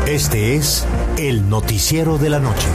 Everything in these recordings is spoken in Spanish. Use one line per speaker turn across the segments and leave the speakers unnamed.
Este es el noticiero de la noche.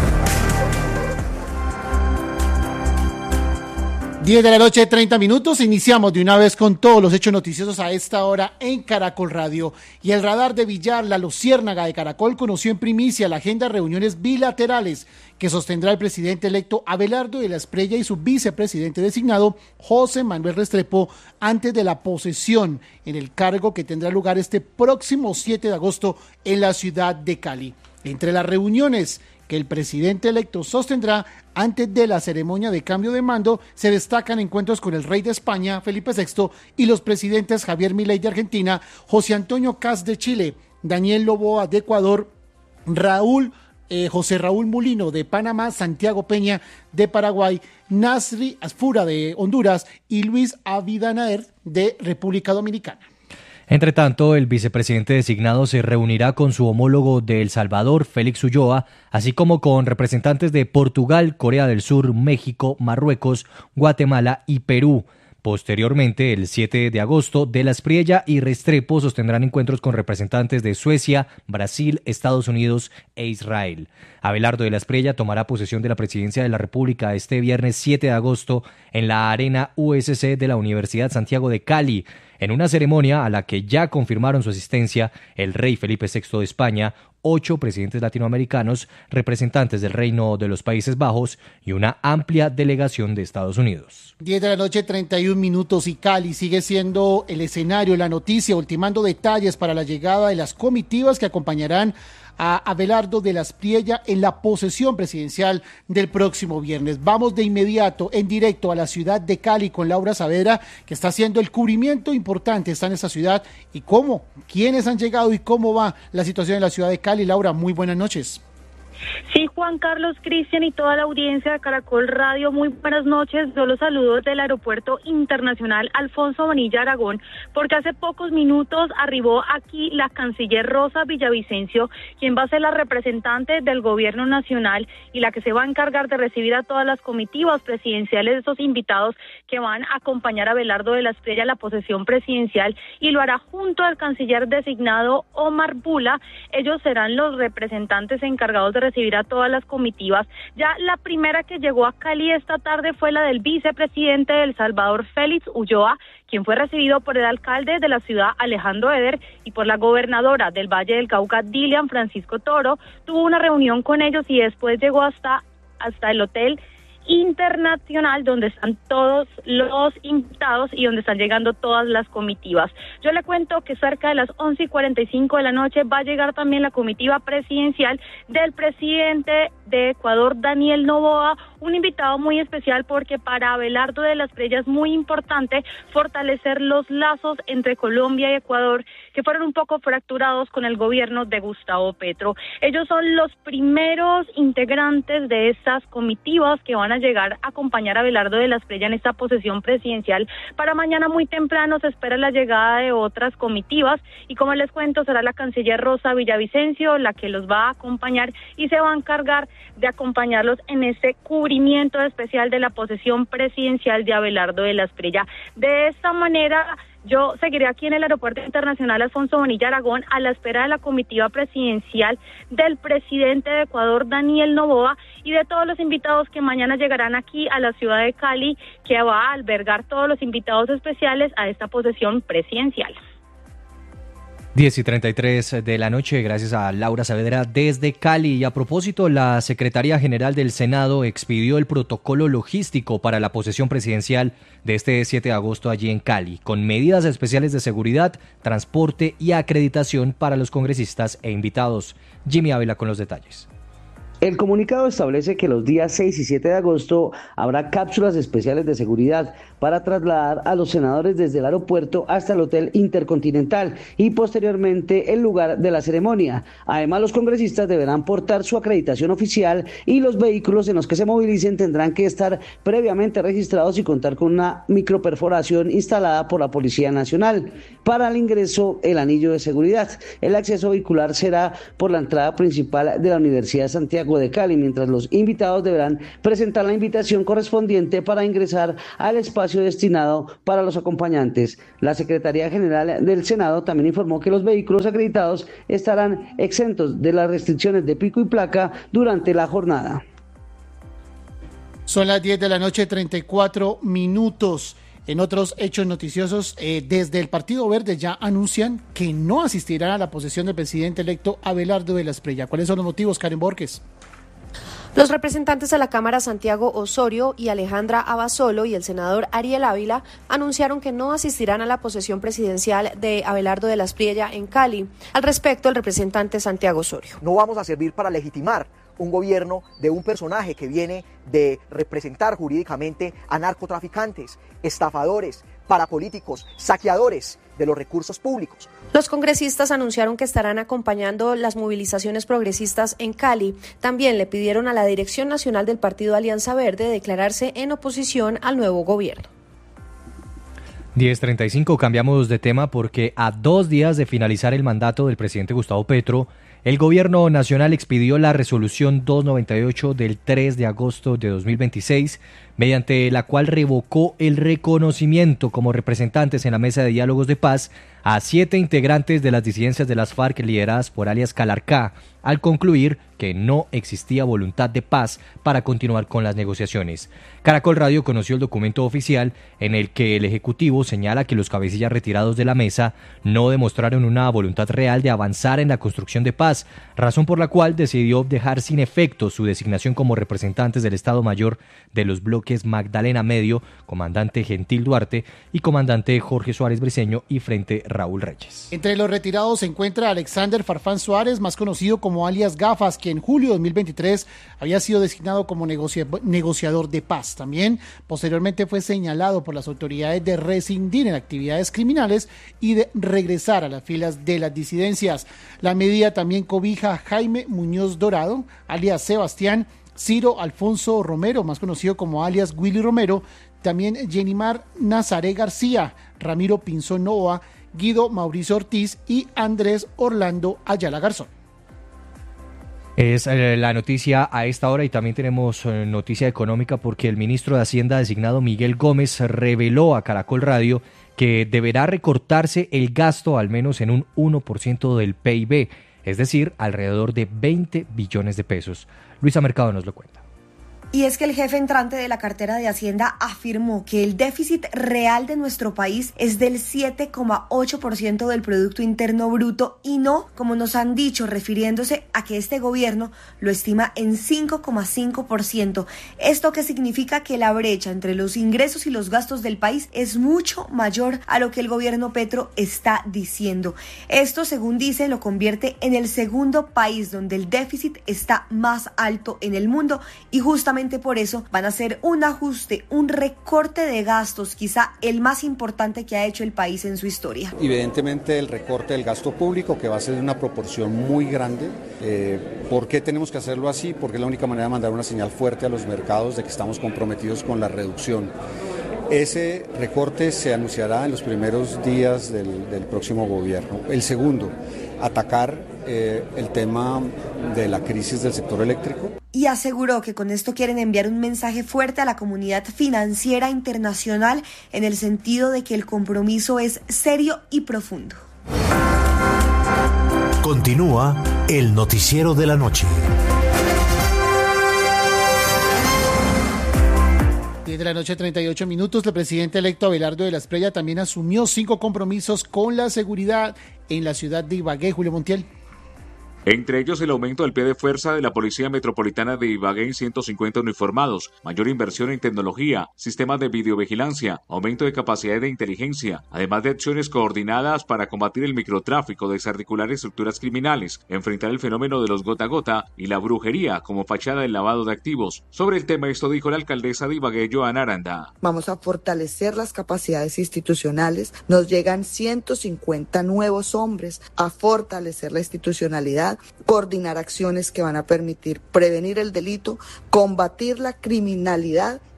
10 de la noche, 30 minutos. Iniciamos de una vez con todos los hechos noticiosos a esta hora en Caracol Radio. Y el radar de Villar, la luciérnaga de Caracol, conoció en primicia la agenda de reuniones bilaterales que sostendrá el presidente electo Abelardo de la Espriella y su vicepresidente designado José Manuel Restrepo antes de la posesión en el cargo que tendrá lugar este próximo 7 de agosto en la ciudad de Cali. Entre las reuniones que el presidente electo sostendrá antes de la ceremonia de cambio de mando, se destacan encuentros con el rey de España, Felipe VI, y los presidentes Javier Milei de Argentina, José Antonio Kast de Chile, Daniel Noboa de Ecuador, José Raúl Mulino de Panamá, Santiago Peña de Paraguay, Nasri Asfura de Honduras y Luis Abinader de República Dominicana.
Entre tanto, el vicepresidente designado se reunirá con su homólogo de El Salvador, Félix Ulloa, así como con representantes de Portugal, Corea del Sur, México, Marruecos, Guatemala y Perú. Posteriormente, el 7 de agosto, de la Espriella y Restrepo sostendrán encuentros con representantes de Suecia, Brasil, Estados Unidos e Israel. Abelardo de la Espriella tomará posesión de la presidencia de la República este viernes 7 de agosto en la Arena USC de la Universidad Santiago de Cali, en una ceremonia a la que ya confirmaron su asistencia el rey Felipe VI de España, 8 presidentes latinoamericanos, representantes del Reino de los Países Bajos y una amplia delegación de Estados Unidos.
10 de la noche, 31 minutos y Cali sigue siendo el escenario, la noticia, ultimando detalles para la llegada de las comitivas que acompañarán a Abelardo de la Espriella en la posesión presidencial del próximo viernes. Vamos de inmediato, en directo a la ciudad de Cali con Laura Saavedra, que está haciendo el cubrimiento importante, está en esa ciudad, y cómo, quiénes han llegado y cómo va la situación en la ciudad de Cali. Laura, muy buenas noches.
Sí, Juan Carlos, Cristian y toda la audiencia de Caracol Radio, muy buenas noches. Yo los saludo desde el Aeropuerto Internacional Alfonso Bonilla Aragón, porque hace pocos minutos arribó aquí la canciller Rosa Villavicencio, quien va a ser la representante del gobierno nacional y la que se va a encargar de recibir a todas las comitivas presidenciales de esos invitados que van a acompañar a Abelardo de la Espriella a la posesión presidencial, y lo hará junto al canciller designado Omar Bula. Ellos serán los representantes encargados de recibir a todas las comitivas. Ya la primera que llegó a Cali esta tarde fue la del vicepresidente de El Salvador, Félix Ulloa, quien fue recibido por el alcalde de la ciudad, Alejandro Eder, y por la gobernadora del Valle del Cauca, Dilian Francisco Toro. Tuvo una reunión con ellos y después llegó hasta el Hotel Internacional, donde están todos los invitados y donde están llegando todas las comitivas. Yo le cuento que cerca de las 11:45 de la noche va a llegar también la comitiva presidencial del presidente de Ecuador, Daniel Noboa, un invitado muy especial porque para Abelardo de la Espriella es muy importante fortalecer los lazos entre Colombia y Ecuador, que fueron un poco fracturados con el gobierno de Gustavo Petro. Ellos son los primeros integrantes de estas comitivas que van a llegar a acompañar a Abelardo de la Espriella en esta posesión presidencial. Para mañana muy temprano se espera la llegada de otras comitivas y, como les cuento, será la canciller Rosa Villavicencio la que los va a acompañar y se va a encargar de acompañarlos en este cubrimiento especial de la posesión presidencial de Abelardo de la Espriella. De esta manera, yo seguiré aquí en el Aeropuerto Internacional Alfonso Bonilla Aragón a la espera de la comitiva presidencial del presidente de Ecuador, Daniel Noboa, y de todos los invitados que mañana llegarán aquí a la ciudad de Cali, que va a albergar todos los invitados especiales a esta posesión presidencial.
10:33 de la noche, gracias a Laura Saavedra desde Cali. Y a propósito, la Secretaría General del Senado expidió el protocolo logístico para la posesión presidencial de este 7 de agosto allí en Cali, con medidas especiales de seguridad, transporte y acreditación para los congresistas e invitados. Jimmy Ávila con los detalles.
El comunicado establece que los días 6 y 7 de agosto habrá cápsulas especiales de seguridad para trasladar a los senadores desde el aeropuerto hasta el Hotel Intercontinental y posteriormente el lugar de la ceremonia. Además, los congresistas deberán portar su acreditación oficial y los vehículos en los que se movilicen tendrán que estar previamente registrados y contar con una microperforación instalada por la Policía Nacional. Para el ingreso, el anillo de seguridad. El acceso vehicular será por la entrada principal de la Universidad de Santiago de Cali, mientras los invitados deberán presentar la invitación correspondiente para ingresar al espacio espacio destinado para los acompañantes. La Secretaría General del Senado también informó que los vehículos acreditados estarán exentos de las restricciones de pico y placa durante la jornada.
Son las 10 de la noche, 34 minutos. En otros hechos noticiosos, desde el Partido Verde ya anuncian que no asistirán a la posesión del presidente electo Abelardo de la Espriella. ¿Cuáles son los motivos, Karen Borges?
Los representantes de la Cámara Santiago Osorio y Alejandra Abasolo y el senador Ariel Ávila anunciaron que no asistirán a la posesión presidencial de Abelardo de la Espriella en Cali. Al respecto, el representante Santiago Osorio.
No vamos a servir para legitimar un gobierno de un personaje que viene de representar jurídicamente a narcotraficantes, estafadores, parapolíticos, saqueadores de los recursos públicos.
Los congresistas anunciaron que estarán acompañando las movilizaciones progresistas en Cali. También le pidieron a la Dirección Nacional del Partido Alianza Verde declararse en oposición al nuevo gobierno.
10:35, cambiamos de tema porque a 2 días de finalizar el mandato del presidente Gustavo Petro, el gobierno nacional expidió la resolución 298 del 3 de agosto de 2026, mediante la cual revocó el reconocimiento como representantes en la mesa de diálogos de paz a 7 integrantes de las disidencias de las FARC lideradas por alias Calarcá, al concluir que no existía voluntad de paz para continuar con las negociaciones. Caracol Radio conoció el documento oficial en el que el Ejecutivo señala que los cabecillas retirados de la mesa no demostraron una voluntad real de avanzar en la construcción de paz, razón por la cual decidió dejar sin efecto su designación como representantes del Estado Mayor de los bloques Magdalena Medio, comandante Gentil Duarte, y comandante Jorge Suárez Briceño y frente Raúl Reyes.
Entre los retirados se encuentra Alexander Farfán Suárez, más conocido como alias Gafas, que en julio de 2023 había sido designado como negociador de paz. También posteriormente fue señalado por las autoridades de rescindir en actividades criminales y de regresar a las filas de las disidencias. La medida también cobija a Jaime Muñoz Dorado, alias Sebastián, Ciro Alfonso Romero, más conocido como alias Willy Romero, también Jenimar Nazaré García, Ramiro Pinzón Nova, Guido Mauricio Ortiz y Andrés Orlando Ayala Garzón.
Es la noticia a esta hora y también tenemos noticia económica porque el ministro de Hacienda designado Miguel Gómez reveló a Caracol Radio que deberá recortarse el gasto al menos en un 1% del PIB, es decir, alrededor de 20 billones de pesos. Luisa Mercado nos lo cuenta.
Y es que el jefe entrante de la cartera de Hacienda afirmó que el déficit real de nuestro país es del 7,8% del Producto Interno Bruto y no, como nos han dicho, refiriéndose a que este gobierno lo estima en 5,5%. ¿Esto qué significa? Que la brecha entre los ingresos y los gastos del país es mucho mayor a lo que el gobierno Petro está diciendo. Esto, según dice, lo convierte en el segundo país donde el déficit está más alto en el mundo y justamente por eso van a hacer un ajuste, un recorte de gastos, quizá el más importante que ha hecho el país en su historia.
Evidentemente el recorte del gasto público, que va a ser de una proporción muy grande. ¿Por qué tenemos que hacerlo así? Porque es la única manera de mandar una señal fuerte a los mercados de que estamos comprometidos con la reducción. Ese recorte se anunciará en los primeros días del próximo gobierno. El segundo, atacar el tema de la crisis del sector eléctrico.
Y aseguró que con esto quieren enviar un mensaje fuerte a la comunidad financiera internacional en el sentido de que el compromiso es serio y profundo.
Continúa el noticiero de la noche.
10 de la noche, 38 minutos. El presidente electo Abelardo de la Espriella también asumió 5 compromisos con la seguridad en la ciudad de Ibagué. Julio Montiel.
Entre ellos el aumento del pie de fuerza de la Policía Metropolitana de Ibagué en 150 uniformados, mayor inversión en tecnología, sistemas de videovigilancia, aumento de capacidad de inteligencia, además de acciones coordinadas para combatir el microtráfico, desarticular estructuras criminales, enfrentar el fenómeno de los gota a gota y la brujería como fachada del lavado de activos. Sobre el tema esto dijo la alcaldesa de Ibagué, Joana Aranda.
Vamos a fortalecer las capacidades institucionales, nos llegan 150 nuevos hombres a fortalecer la institucionalidad, coordinar acciones que van a permitir prevenir el delito, combatir la criminalidad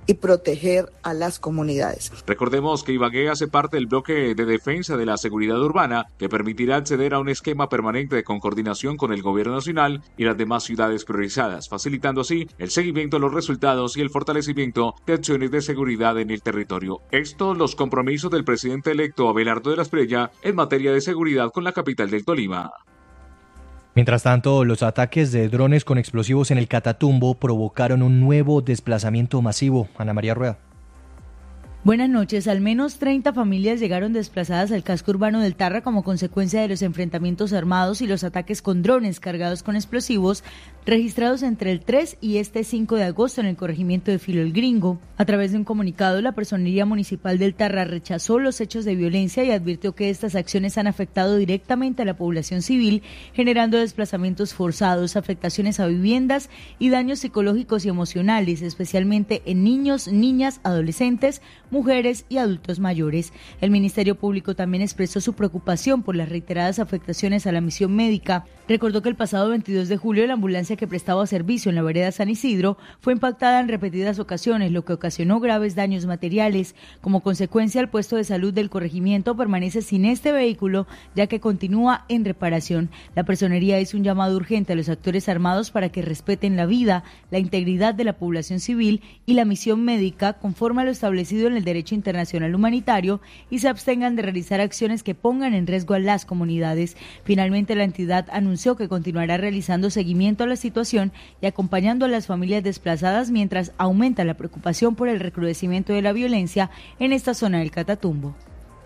y proteger a las comunidades.
Recordemos que Ibagué hace parte del bloque de defensa de la seguridad urbana que permitirá acceder a un esquema permanente con coordinación con el gobierno nacional y las demás ciudades priorizadas, facilitando así el seguimiento de los resultados y el fortalecimiento de acciones de seguridad en el territorio. Estos los compromisos del presidente electo Abelardo de la Espriella en materia de seguridad con la capital del Tolima.
Mientras tanto, los ataques de drones con explosivos en el Catatumbo provocaron un nuevo desplazamiento masivo. Ana María Rueda.
Buenas noches. Al menos 30 familias llegaron desplazadas al casco urbano del Tarra como consecuencia de los enfrentamientos armados y los ataques con drones cargados con explosivos registrados entre el 3 y este 5 de agosto en el corregimiento de Filo el Gringo. A través de un comunicado, la Personería Municipal del Tarra rechazó los hechos de violencia y advirtió que estas acciones han afectado directamente a la población civil, generando desplazamientos forzados, afectaciones a viviendas y daños psicológicos y emocionales, especialmente en niños, niñas, adolescentes, mujeres y adultos mayores. El Ministerio Público también expresó su preocupación por las reiteradas afectaciones a la misión médica. Recordó que el pasado 22 de julio la ambulancia que prestaba servicio en la vereda San Isidro fue impactada en repetidas ocasiones, lo que ocasionó graves daños materiales. Como consecuencia, el puesto de salud del corregimiento permanece sin este vehículo, ya que continúa en reparación. La Personería hizo un llamado urgente a los actores armados para que respeten la vida, la integridad de la población civil y la misión médica conforme a lo establecido en el derecho internacional humanitario y se abstengan de realizar acciones que pongan en riesgo a las comunidades. Finalmente, la entidad anunció que continuará realizando seguimiento a la situación y acompañando a las familias desplazadas mientras aumenta la preocupación por el recrudecimiento de la violencia en esta zona del Catatumbo.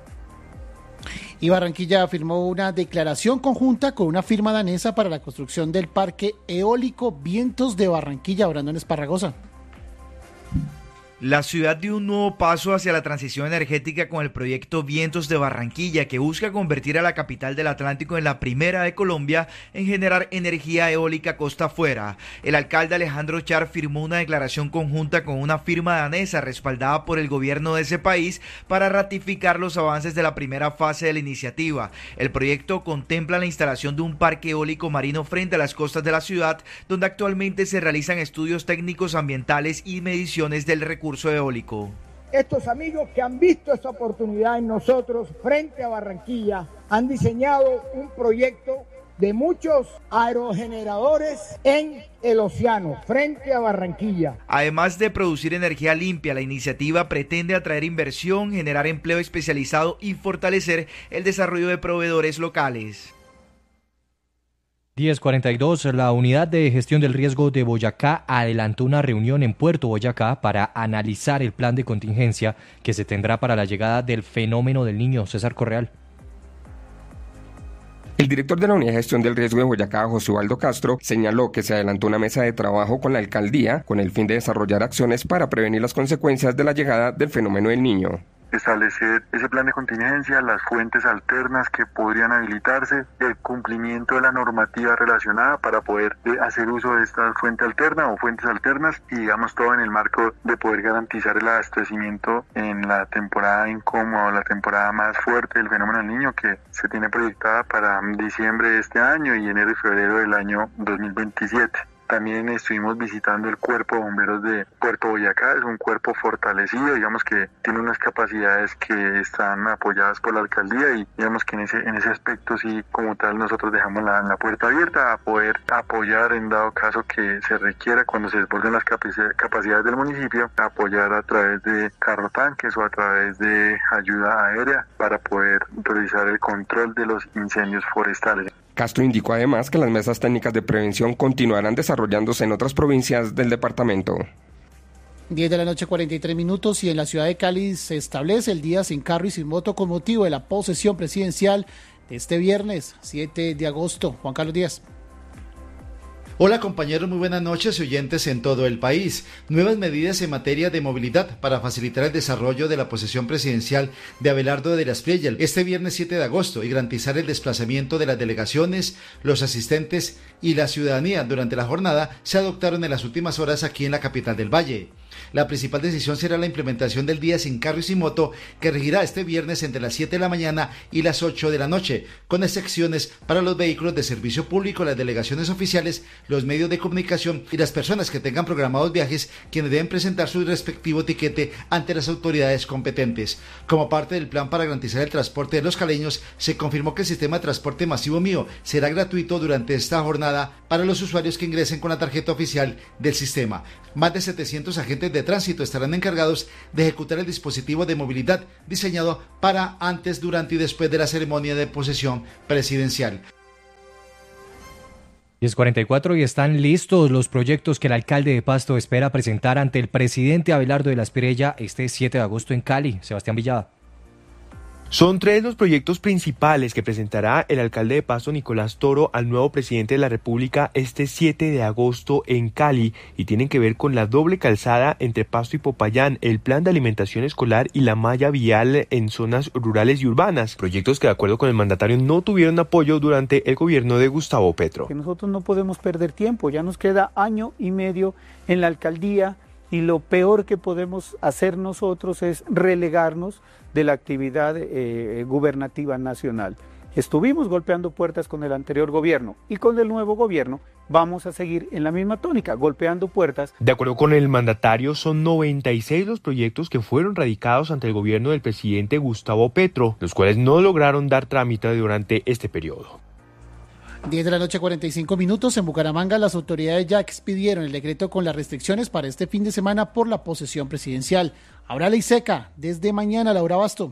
Y Barranquilla firmó una declaración conjunta con una firma danesa para la construcción del parque eólico Vientos de Barranquilla. Brandon Esparragosa.
La ciudad dio un nuevo paso hacia la transición energética con el proyecto Vientos de Barranquilla, que busca convertir a la capital del Atlántico en la primera de Colombia en generar energía eólica costa afuera. El alcalde Alejandro Char firmó una declaración conjunta con una firma danesa respaldada por el gobierno de ese país para ratificar los avances de la primera fase de la iniciativa. El proyecto contempla la instalación de un parque eólico marino frente a las costas de la ciudad, donde actualmente se realizan estudios técnicos ambientales y mediciones del recurso eólico.
Estos amigos que han visto esta oportunidad en nosotros frente a Barranquilla han diseñado un proyecto de muchos aerogeneradores en el océano frente a Barranquilla.
Además de producir energía limpia, la iniciativa pretende atraer inversión, generar empleo especializado y fortalecer el desarrollo de proveedores locales.
10:42, la Unidad de Gestión del Riesgo de Boyacá adelantó una reunión en Puerto Boyacá para analizar el plan de contingencia que se tendrá para la llegada del fenómeno del Niño. César Correal.
El director de la Unidad de Gestión del Riesgo de Boyacá, José Ubaldo Castro, señaló que se adelantó una mesa de trabajo con la alcaldía con el fin de desarrollar acciones para prevenir las consecuencias de la llegada del fenómeno del Niño.
Establecer ese plan de contingencia, las fuentes alternas que podrían habilitarse, el cumplimiento de la normativa relacionada para poder hacer uso de esta fuente alterna o fuentes alternas y digamos todo en el marco de poder garantizar el abastecimiento en la temporada incómoda, la temporada más fuerte del fenómeno del Niño que se tiene proyectada para diciembre de este año y enero y febrero del año 2027. También estuvimos visitando el Cuerpo de Bomberos de Puerto Boyacá, es un cuerpo fortalecido, digamos que tiene unas capacidades que están apoyadas por la alcaldía y digamos que en ese aspecto sí, como tal, nosotros dejamos la puerta abierta a poder apoyar en dado caso que se requiera cuando se desborden las capacidades del municipio, apoyar a través de carro tanques o a través de ayuda aérea para poder realizar el control de los incendios forestales.
Castro indicó además que las mesas técnicas de prevención continuarán desarrollándose en otras provincias del departamento.
10 de la noche, 43 minutos, y en la ciudad de Cali se establece el día sin carro y sin moto con motivo de la posesión presidencial de este viernes, 7 de agosto. Juan Carlos Díaz.
Hola compañeros, muy buenas noches y oyentes en todo el país. Nuevas medidas en materia de movilidad para facilitar el desarrollo de la posesión presidencial de Abelardo de la Espriella este viernes 7 de agosto y garantizar el desplazamiento de las delegaciones, los asistentes y la ciudadanía durante la jornada se adoptaron en las últimas horas aquí en la capital del Valle. La principal decisión será la implementación del día sin carro y sin moto, que regirá este viernes entre las 7 de la mañana y las 8 de la noche, con excepciones para los vehículos de servicio público, las delegaciones oficiales, los medios de comunicación y las personas que tengan programados viajes, quienes deben presentar su respectivo tiquete ante las autoridades competentes. Como parte del plan para garantizar el transporte de los caleños, se confirmó que el sistema de transporte masivo Mío será gratuito durante esta jornada para los usuarios que ingresen con la tarjeta oficial del sistema. Más de 700 agentes de tránsito estarán encargados de ejecutar el dispositivo de movilidad diseñado para antes, durante y después de la ceremonia de posesión presidencial.
10:44 y están listos los proyectos que el alcalde de Pasto espera presentar ante el presidente Abelardo de la Espriella este 7 de agosto en Cali. Sebastián Villada.
Son 3 los proyectos principales que presentará el alcalde de Pasto, Nicolás Toro, al nuevo presidente de la República este 7 de agosto en Cali y tienen que ver con la doble calzada entre Pasto y Popayán, el plan de alimentación escolar y la malla vial en zonas rurales y urbanas. Proyectos que, de acuerdo con el mandatario, no tuvieron apoyo durante el gobierno de Gustavo Petro.
Que nosotros no podemos perder tiempo, ya nos queda año y medio en la alcaldía y lo peor que podemos hacer nosotros es relegarnos de la actividad gubernativa nacional. Estuvimos golpeando puertas con el anterior gobierno y con el nuevo gobierno vamos a seguir en la misma tónica, golpeando puertas.
De acuerdo con el mandatario, son 96 los proyectos que fueron radicados ante el gobierno del presidente Gustavo Petro, los cuales no lograron dar trámite durante este periodo.
10 de la noche, 45 minutos. En Bucaramanga, las autoridades ya expidieron el decreto con las restricciones para este fin de semana por la posesión presidencial. Habrá ley seca desde mañana. Laura Basto.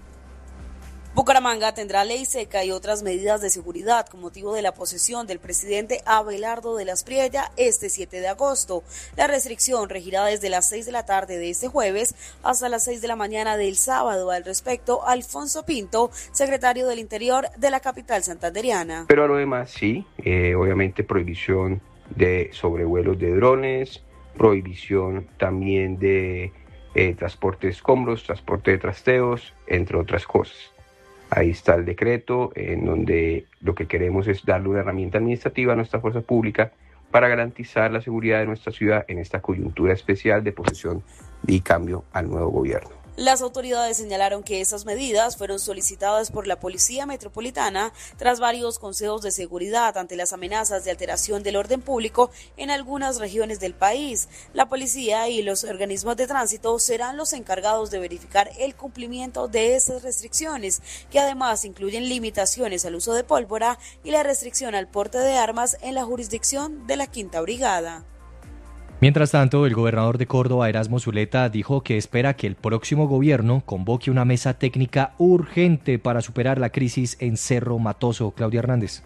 Bucaramanga tendrá ley seca y otras medidas de seguridad con motivo de la posesión del presidente Abelardo de la Espriella este 7 de agosto. La restricción regirá desde las 6 de la tarde de este jueves hasta las 6 de la mañana del sábado. Al respecto, Alfonso Pinto, secretario del Interior de la capital santanderiana.
Pero a lo demás sí, obviamente prohibición de sobrevuelos de drones, prohibición también de transporte de escombros, transporte de trasteos, entre otras cosas. Ahí está el decreto en donde lo que queremos es darle una herramienta administrativa a nuestra fuerza pública para garantizar la seguridad de nuestra ciudad en esta coyuntura especial de posesión y cambio al nuevo gobierno.
Las autoridades señalaron que esas medidas fueron solicitadas por la Policía Metropolitana tras varios consejos de seguridad ante las amenazas de alteración del orden público en algunas regiones del país. La policía y los organismos de tránsito serán los encargados de verificar el cumplimiento de esas restricciones, que además incluyen limitaciones al uso de pólvora y la restricción al porte de armas en la jurisdicción de la Quinta Brigada.
Mientras tanto, el gobernador de Córdoba, Erasmo Zuleta, dijo que espera que el próximo gobierno convoque una mesa técnica urgente para superar la crisis en Cerro Matoso. Claudia Hernández.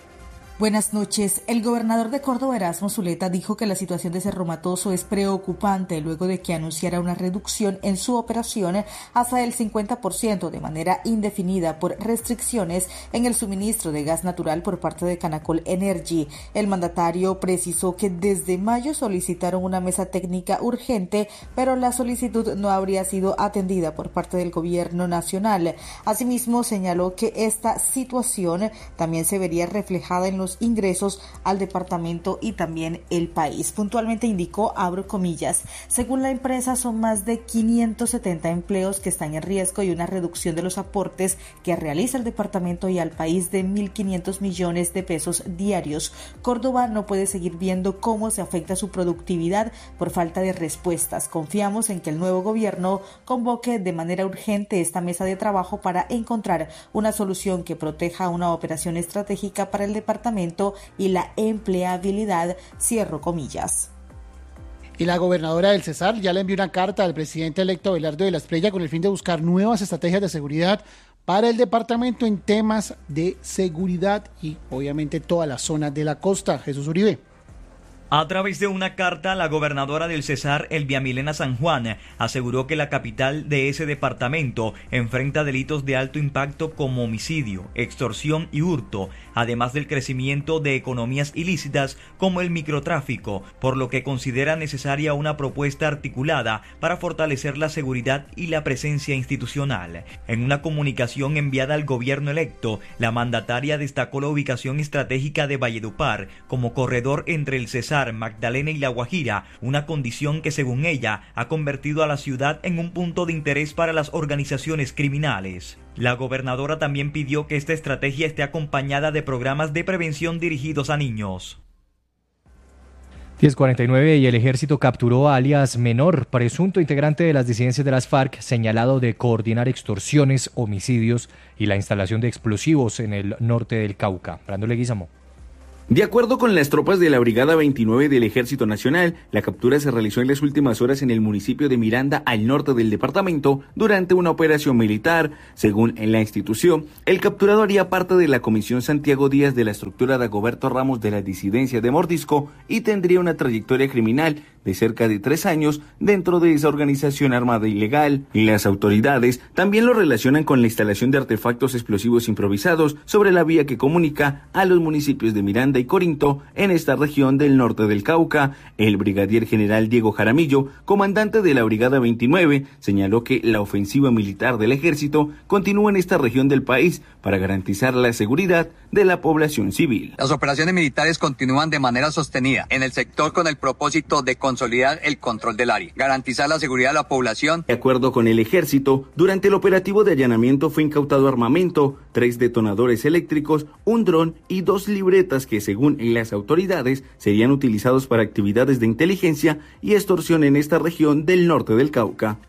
Buenas noches. El gobernador de Córdoba, Erasmo Zuleta, dijo que la situación de Cerro Matoso es preocupante luego de que anunciara una reducción en su operación hasta el 50% de manera indefinida por restricciones en el suministro de gas natural por parte de Canacol Energy. El mandatario precisó que desde mayo solicitaron una mesa técnica urgente, pero la solicitud no habría sido atendida por parte del gobierno nacional. Asimismo, señaló que esta situación también se vería reflejada en los ingresos al departamento y también el país. Puntualmente indicó, abro comillas, según la empresa son más de 570 empleos que están en riesgo y una reducción de los aportes que realiza el departamento y al país de 1.500 millones de pesos diarios. Córdoba no puede seguir viendo cómo se afecta su productividad por falta de respuestas. Confiamos en que el nuevo gobierno convoque de manera urgente esta mesa de trabajo para encontrar una solución que proteja una operación estratégica para el departamento y la empleabilidad, cierro comillas.
Y la gobernadora del Cesar ya le envió una carta al presidente electo Abelardo de la Espriella con el fin de buscar nuevas estrategias de seguridad para el departamento en temas de seguridad y obviamente toda la zona de la costa. Jesús Uribe.
A través de una carta, la gobernadora del Cesar, Elvia Milena San Juan, aseguró que la capital de ese departamento enfrenta delitos de alto impacto como homicidio, extorsión y hurto, además del crecimiento de economías ilícitas como el microtráfico, por lo que considera necesaria una propuesta articulada para fortalecer la seguridad y la presencia institucional. En una comunicación enviada al gobierno electo, la mandataria destacó la ubicación estratégica de Valledupar como corredor entre el Cesar Cesar, Magdalena y La Guajira, una condición que según ella ha convertido a la ciudad en un punto de interés para las organizaciones criminales. La gobernadora también pidió que esta estrategia esté acompañada de programas de prevención dirigidos a niños.
10:49 y el ejército capturó a alias Menor, presunto integrante de las disidencias de las FARC, señalado de coordinar extorsiones, homicidios y la instalación de explosivos en el norte del Cauca. Brando Leguizamo.
De acuerdo con las tropas de la Brigada 29 del Ejército Nacional, la captura se realizó en las últimas horas en el municipio de Miranda, al norte del departamento, durante una operación militar. Según la institución, el capturado haría parte de la Comisión Santiago Díaz de la estructura de Dagoberto Ramos de la disidencia de Mordisco y tendría una trayectoria criminal de cerca de 3 años dentro de esa organización armada ilegal. Y las autoridades también lo relacionan con la instalación de artefactos explosivos improvisados sobre la vía que comunica a los municipios de Miranda y Corinto en esta región del norte del Cauca. El brigadier general Diego Jaramillo, comandante de la Brigada 29, señaló que la ofensiva militar del ejército continúa en esta región del país para garantizar la seguridad de la población civil.
Las operaciones militares continúan de manera sostenida en el sector con el propósito de consolidar el control del área, garantizar la seguridad de la población.
De acuerdo con el ejército, durante el operativo de allanamiento fue incautado armamento, 3 detonadores eléctricos, un dron y 2 libretas que, según las autoridades, serían utilizados para actividades de inteligencia y extorsión en esta región del norte del Cauca.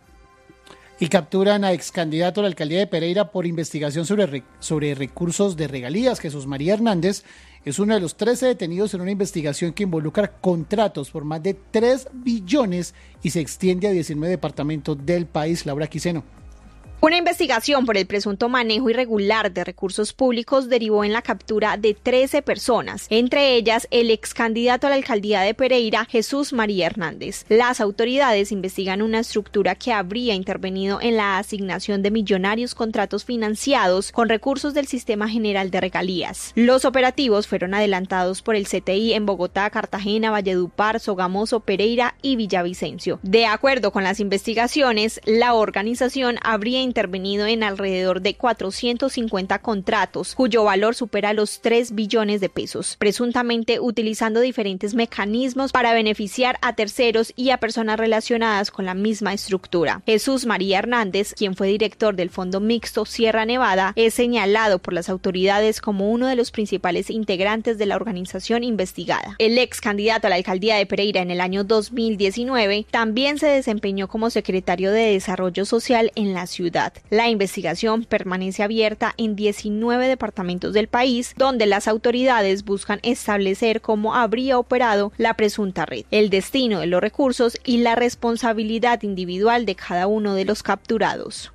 Y capturan a ex candidato a la alcaldía de Pereira por investigación sobre recursos de regalías. Jesús María Hernández es uno de los 13 detenidos en una investigación que involucra contratos por más de 3 billones y se extiende a 19 departamentos del país. Laura Quiseno.
Una investigación por el presunto manejo irregular de recursos públicos derivó en la captura de 13 personas, entre ellas el ex candidato a la alcaldía de Pereira, Jesús María Hernández. Las autoridades investigan una estructura que habría intervenido en la asignación de millonarios contratos financiados con recursos del Sistema General de Regalías. Los operativos fueron adelantados por el CTI en Bogotá, Cartagena, Valledupar, Sogamoso, Pereira y Villavicencio. De acuerdo con las investigaciones, la organización habría intervenido en alrededor de 450 contratos, cuyo valor supera los 3 billones de pesos, presuntamente utilizando diferentes mecanismos para beneficiar a terceros y a personas relacionadas con la misma estructura. Jesús María Hernández, quien fue director del Fondo Mixto Sierra Nevada, es señalado por las autoridades como uno de los principales integrantes de la organización investigada. El ex candidato a la alcaldía de Pereira en el año 2019 también se desempeñó como secretario de Desarrollo Social en la ciudad. La investigación permanece abierta en 19 departamentos del país, donde las autoridades buscan establecer cómo habría operado la presunta red, el destino de los recursos y la responsabilidad individual de cada uno de los capturados.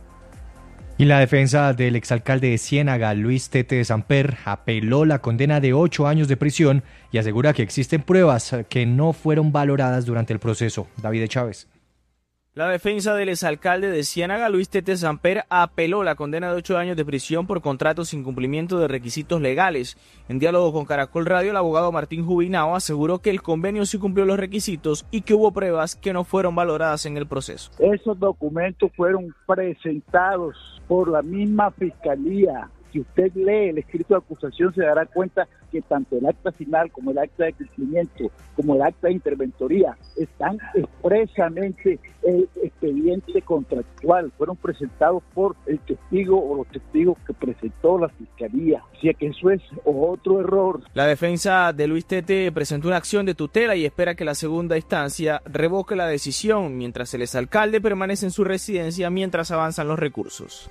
Y la defensa del exalcalde de Ciénaga, Luis Tete Samper, apeló la condena de 8 años de prisión y asegura que existen pruebas que no fueron valoradas durante el proceso. David Chávez.
La defensa del exalcalde de Ciénaga, Luis Tete Samper, apeló la condena de 8 años de prisión por contratos sin cumplimiento de requisitos legales. En diálogo con Caracol Radio, el abogado Martín Jubinao aseguró que el convenio sí cumplió los requisitos y que hubo pruebas que no fueron valoradas en el proceso.
Esos documentos fueron presentados por la misma fiscalía. Si usted lee el escrito de acusación se dará cuenta que tanto el acta final como el acta de cumplimiento como el acta de interventoría están expresamente el expediente contractual, fueron presentados por el testigo o los testigos que presentó la fiscalía. Así que eso es otro error.
La defensa de Luis Tete presentó una acción de tutela y espera que la segunda instancia revoque la decisión, mientras el exalcalde permanece en su residencia mientras avanzan los recursos.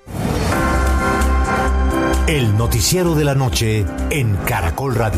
El noticiero de la noche en Caracol Radio.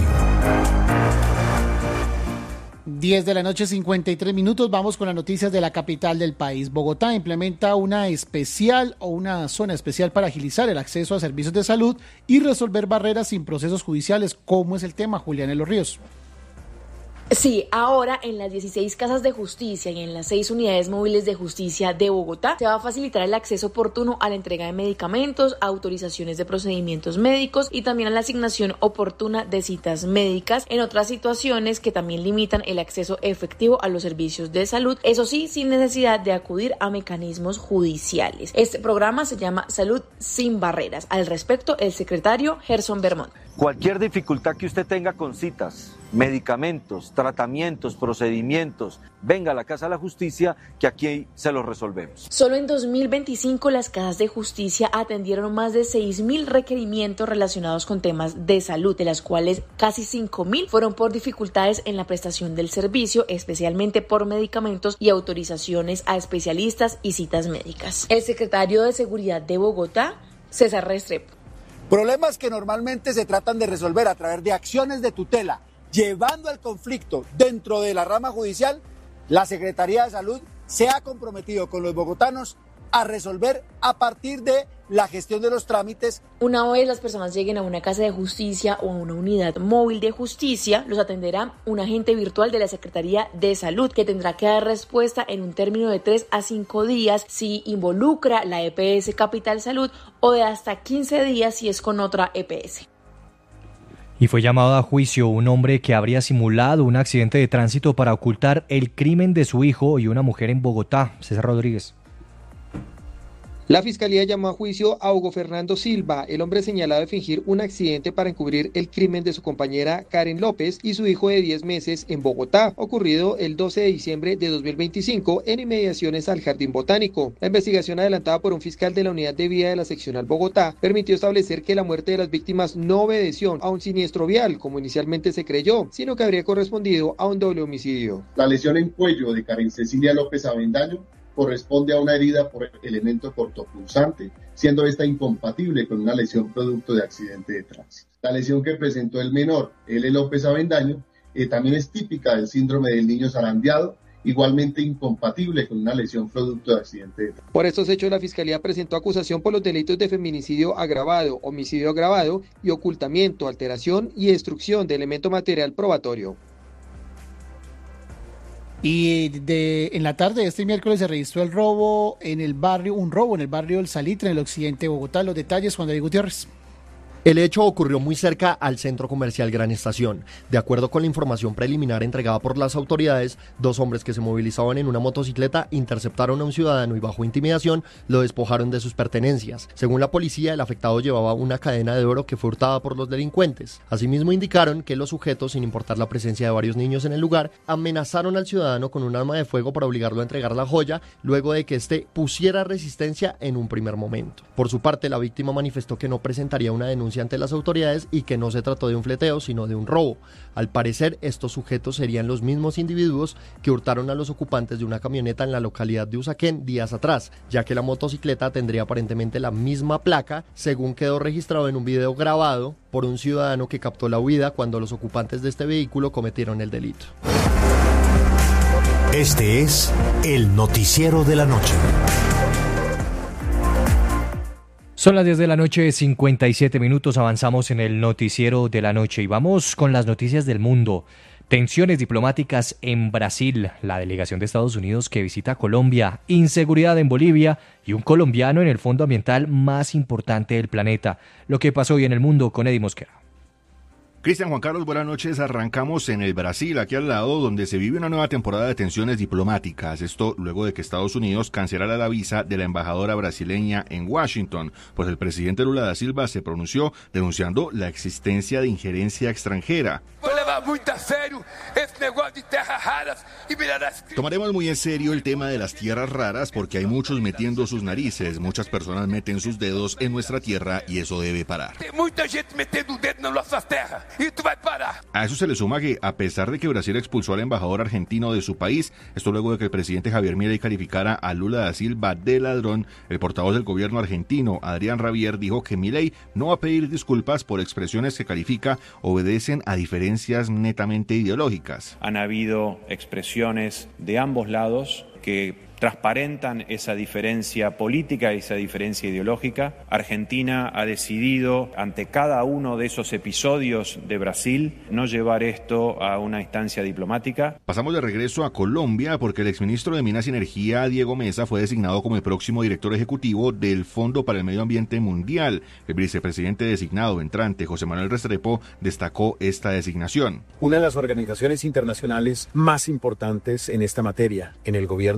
10 de la noche, 53 minutos. Vamos con las noticias de la capital del país. Bogotá implementa una zona especial para agilizar el acceso a servicios de salud y resolver barreras sin procesos judiciales. ¿Cómo es el tema, Julián Los Ríos?
Sí, ahora en las 16 casas de justicia y en las 6 unidades móviles de justicia de Bogotá se va a facilitar el acceso oportuno a la entrega de medicamentos, autorizaciones de procedimientos médicos y también a la asignación oportuna de citas médicas en otras situaciones que también limitan el acceso efectivo a los servicios de salud, eso sí, sin necesidad de acudir a mecanismos judiciales. Este programa se llama Salud sin Barreras. Al respecto, el secretario Gerson Bermón.
Cualquier dificultad que usted tenga con citas, medicamentos, tratamientos, procedimientos, venga a la Casa de la Justicia, que aquí se los resolvemos.
Solo en 2025 las casas de justicia atendieron más de 6.000 requerimientos relacionados con temas de salud, de las cuales casi 5.000 fueron por dificultades en la prestación del servicio, especialmente por medicamentos y autorizaciones a especialistas y citas médicas. El secretario de Seguridad de Bogotá, César Restrepo.
Problemas que normalmente se tratan de resolver a través de acciones de tutela, llevando el conflicto dentro de la rama judicial, la Secretaría de Salud se ha comprometido con los bogotanos a resolver a partir de la gestión de los trámites.
Una vez las personas lleguen a una casa de justicia o a una unidad móvil de justicia, los atenderá un agente virtual de la Secretaría de Salud que tendrá que dar respuesta en un término de 3 a 5 días si involucra la EPS Capital Salud o de hasta 15 días si es con otra EPS.
Y fue llamado a juicio un hombre que habría simulado un accidente de tránsito para ocultar el crimen de su hijo y una mujer en Bogotá. César Rodríguez.
La Fiscalía llamó a juicio a Hugo Fernando Silva, el hombre señalado de fingir un accidente para encubrir el crimen de su compañera Karen López y su hijo de 10 meses en Bogotá, ocurrido el 12 de diciembre de 2025 en inmediaciones al Jardín Botánico. La investigación adelantada por un fiscal de la Unidad de Vía de la Seccional Bogotá permitió establecer que la muerte de las víctimas no obedeció a un siniestro vial, como inicialmente se creyó, sino que habría correspondido a un doble homicidio.
La lesión en cuello de Karen Cecilia López Avendaño corresponde a una herida por elemento cortopunzante, siendo esta incompatible con una lesión producto de accidente de tránsito. La lesión que presentó el menor, L. López Avendaño, también es típica del síndrome del niño zarandeado, igualmente incompatible con una lesión producto de accidente de tránsito.
Por estos hechos, la Fiscalía presentó acusación por los delitos de feminicidio agravado, homicidio agravado y ocultamiento, alteración y destrucción de elemento material probatorio.
Y en la tarde de este miércoles se registró un robo en el barrio del Salitre, en el occidente de Bogotá. Los detalles, Juan David Gutiérrez.
El hecho ocurrió muy cerca al centro comercial Gran Estación. De acuerdo con la información preliminar entregada por las autoridades, 2 hombres que se movilizaban en una motocicleta interceptaron a un ciudadano y bajo intimidación lo despojaron de sus pertenencias. Según la policía, el afectado llevaba una cadena de oro que fue hurtada por los delincuentes. Asimismo, indicaron que los sujetos, sin importar la presencia de varios niños en el lugar, amenazaron al ciudadano con un arma de fuego para obligarlo a entregar la joya, luego de que éste pusiera resistencia en un primer momento. Por su parte, la víctima manifestó que no presentaría una denuncia ante las autoridades y que no se trató de un fleteo, sino de un robo. Al parecer, estos sujetos serían los mismos individuos que hurtaron a los ocupantes de una camioneta en la localidad de Usaquén días atrás, ya que la motocicleta tendría aparentemente la misma placa, según quedó registrado en un video grabado por un ciudadano que captó la huida cuando los ocupantes de este vehículo cometieron el delito.
Este es el noticiero de la noche.
Son las 10 de la noche, 57 minutos, avanzamos en el noticiero de la noche y vamos con las noticias del mundo. Tensiones diplomáticas en Brasil, la delegación de Estados Unidos que visita Colombia, inseguridad en Bolivia y un colombiano en el fondo ambiental más importante del planeta. Lo que pasó hoy en el mundo con Eddie Mosquera.
Cristian, Juan Carlos, buenas noches. Arrancamos en el Brasil, aquí al lado, donde se vive una nueva temporada de tensiones diplomáticas. Esto luego de que Estados Unidos cancelara la visa de la embajadora brasileña en Washington, pues el presidente Lula da Silva se pronunció denunciando la existencia de injerencia extranjera. Tomaremos muy en serio el tema de las tierras raras porque hay muchos metiendo sus narices, muchas personas meten sus dedos en nuestra tierra y eso debe parar. A eso se le suma que, a pesar de que Brasil expulsó al embajador argentino de su país, esto luego de que el presidente Javier Milei calificara a Lula da Silva de ladrón, el portavoz del gobierno argentino, Adrián Rabier, dijo que Milei no va a pedir disculpas por expresiones que califica obedecen a diferencias netamente ideológicas.
Han habido expresiones de ambos lados que transparentan esa diferencia política y esa diferencia ideológica. Argentina ha decidido, ante cada uno de esos episodios de Brasil, no llevar esto a una instancia diplomática.
Pasamos de regreso a Colombia porque el exministro de Minas y Energía, Diego Mesa, fue designado como el próximo director ejecutivo del Fondo para el Medio Ambiente Mundial. El vicepresidente designado entrante, José Manuel Restrepo, destacó esta designación.
Una de las organizaciones internacionales más importantes en esta materia. En el gobierno de Abelardo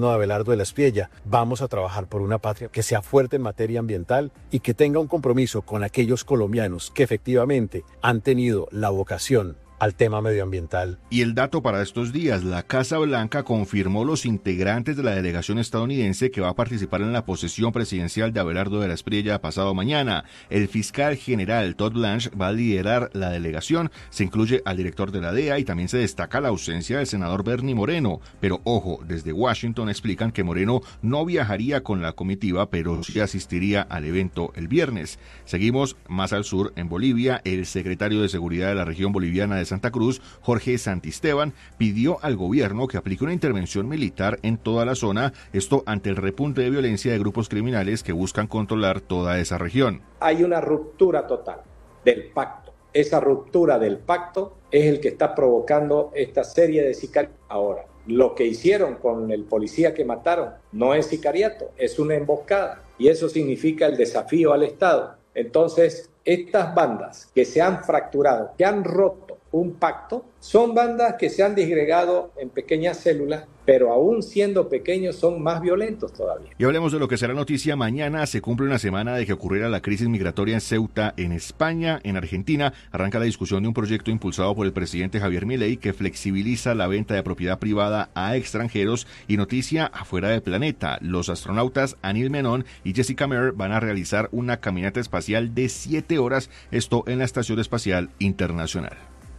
Abelardo de la Espriella. Vamos a trabajar por una patria que sea fuerte en materia ambiental y que tenga un compromiso con aquellos colombianos que efectivamente han tenido la vocación al tema medioambiental.
Y el dato para estos días, la Casa Blanca confirmó los integrantes de la delegación estadounidense que va a participar en la posesión presidencial de Abelardo de la Espriella pasado mañana. El fiscal general Todd Blanche va a liderar la delegación, se incluye al director de la DEA y también se destaca la ausencia del senador Bernie Moreno. Pero ojo, desde Washington explican que Moreno no viajaría con la comitiva, pero sí asistiría al evento el viernes. Seguimos más al sur, en Bolivia. El secretario de Seguridad de la región boliviana de Santa Cruz, Jorge Santisteban, pidió al gobierno que aplique una intervención militar en toda la zona, esto ante el repunte de violencia de grupos criminales que buscan controlar toda esa región.
Hay una ruptura total del pacto. Esa ruptura del pacto es el que está provocando esta serie de sicariatos. Ahora, lo que hicieron con el policía que mataron no es sicariato, es una emboscada, y eso significa el desafío al Estado. Entonces, estas bandas que se han fracturado, que han roto un pacto, son bandas que se han disgregado en pequeñas células, pero aún siendo pequeños son más violentos todavía.
Y hablemos de lo que será noticia mañana. Se cumple una semana de que ocurriera la crisis migratoria en Ceuta, en España. En Argentina arranca la discusión de un proyecto impulsado por el presidente Javier Milei que flexibiliza la venta de propiedad privada a extranjeros. Y noticia afuera del planeta, los astronautas Anil Menon y Jessica Meir van a realizar una caminata espacial de 7 horas, esto en la Estación Espacial Internacional.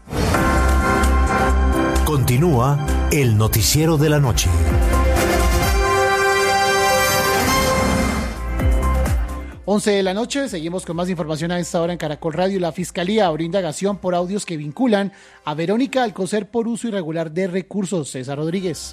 Continúa el noticiero de la noche.
11 de la noche, seguimos con más información a esta hora en Caracol Radio. La Fiscalía abrió indagación por audios que vinculan a Verónica Alcocer por uso irregular de recursos. César Rodríguez.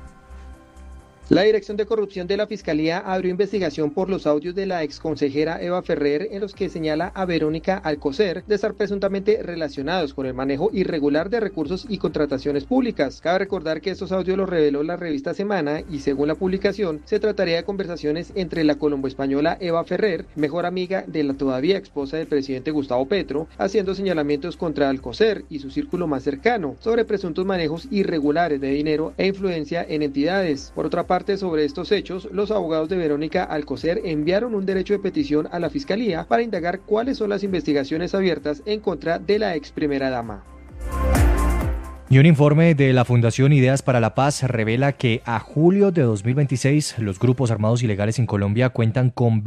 La Dirección de Corrupción de la Fiscalía abrió investigación por los audios de la exconsejera Eva Ferrer en los que señala a Verónica Alcocer de estar presuntamente relacionados con el manejo irregular de recursos y contrataciones públicas. Cabe recordar que estos audios los reveló la revista Semana y según la publicación se trataría de conversaciones entre la colombo-española Eva Ferrer, mejor amiga de la todavía esposa del presidente Gustavo Petro, haciendo señalamientos contra Alcocer y su círculo más cercano sobre presuntos manejos irregulares de dinero e influencia en entidades. Por otra parte, sobre estos hechos, los abogados de Verónica Alcocer enviaron un derecho de petición a la Fiscalía para indagar cuáles son las investigaciones abiertas en contra de la ex primera dama.
Y un informe de la Fundación Ideas para la Paz revela que a julio de 2026 los grupos armados ilegales en Colombia cuentan con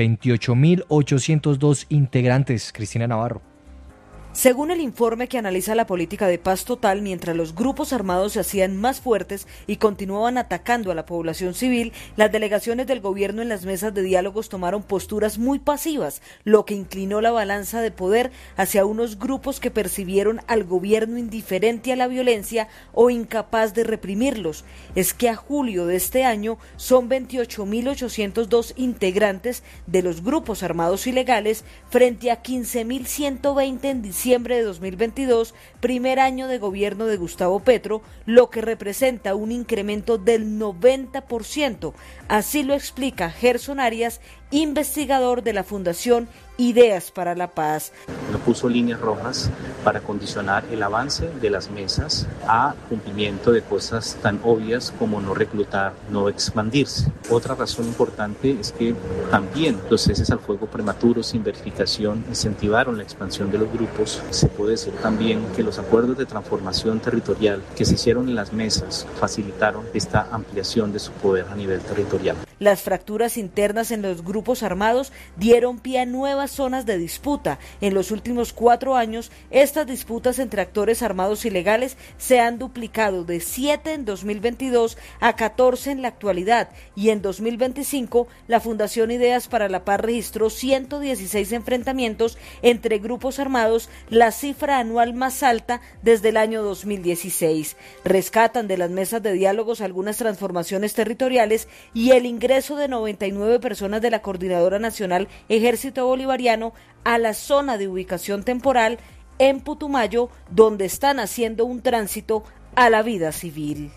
28.802 integrantes. Cristina Navarro.
Según el informe que analiza la política de paz total, mientras los grupos armados se hacían más fuertes y continuaban atacando a la población civil, las delegaciones del gobierno en las mesas de diálogos tomaron posturas muy pasivas, lo que inclinó la balanza de poder hacia unos grupos que percibieron al gobierno indiferente a la violencia o incapaz de reprimirlos. Es que a julio de este año son 28.802 integrantes de los grupos armados ilegales frente a 15.120 en diciembre de 2022, primer año de gobierno de Gustavo Petro, lo que representa un incremento del 90%. Así lo explica Gerson Arias, investigador de la Fundación Ideas para la Paz.
No puso líneas rojas para condicionar el avance de las mesas a cumplimiento de cosas tan obvias como no reclutar, no expandirse. Otra razón importante es que también los ceses al fuego prematuros sin verificación incentivaron la expansión de los grupos. Se puede decir también que los acuerdos de transformación territorial que se hicieron en las mesas facilitaron esta ampliación de su poder a nivel territorial.
Las fracturas internas en los grupos armados dieron pie a nuevas zonas de disputa. En los últimos 4 años, estas disputas entre actores armados ilegales se han duplicado de 7 en 2022 a 14 en la actualidad, y en 2025 la Fundación Ideas para la Paz registró 116 enfrentamientos entre grupos armados, la cifra anual más alta desde el año 2016. Rescatan de las mesas de diálogos algunas transformaciones territoriales y el ingreso de 99 personas de la Coordinadora Nacional Ejército Bolivariano a la zona de ubicación temporal en Putumayo, donde están haciendo un tránsito a la vida civil.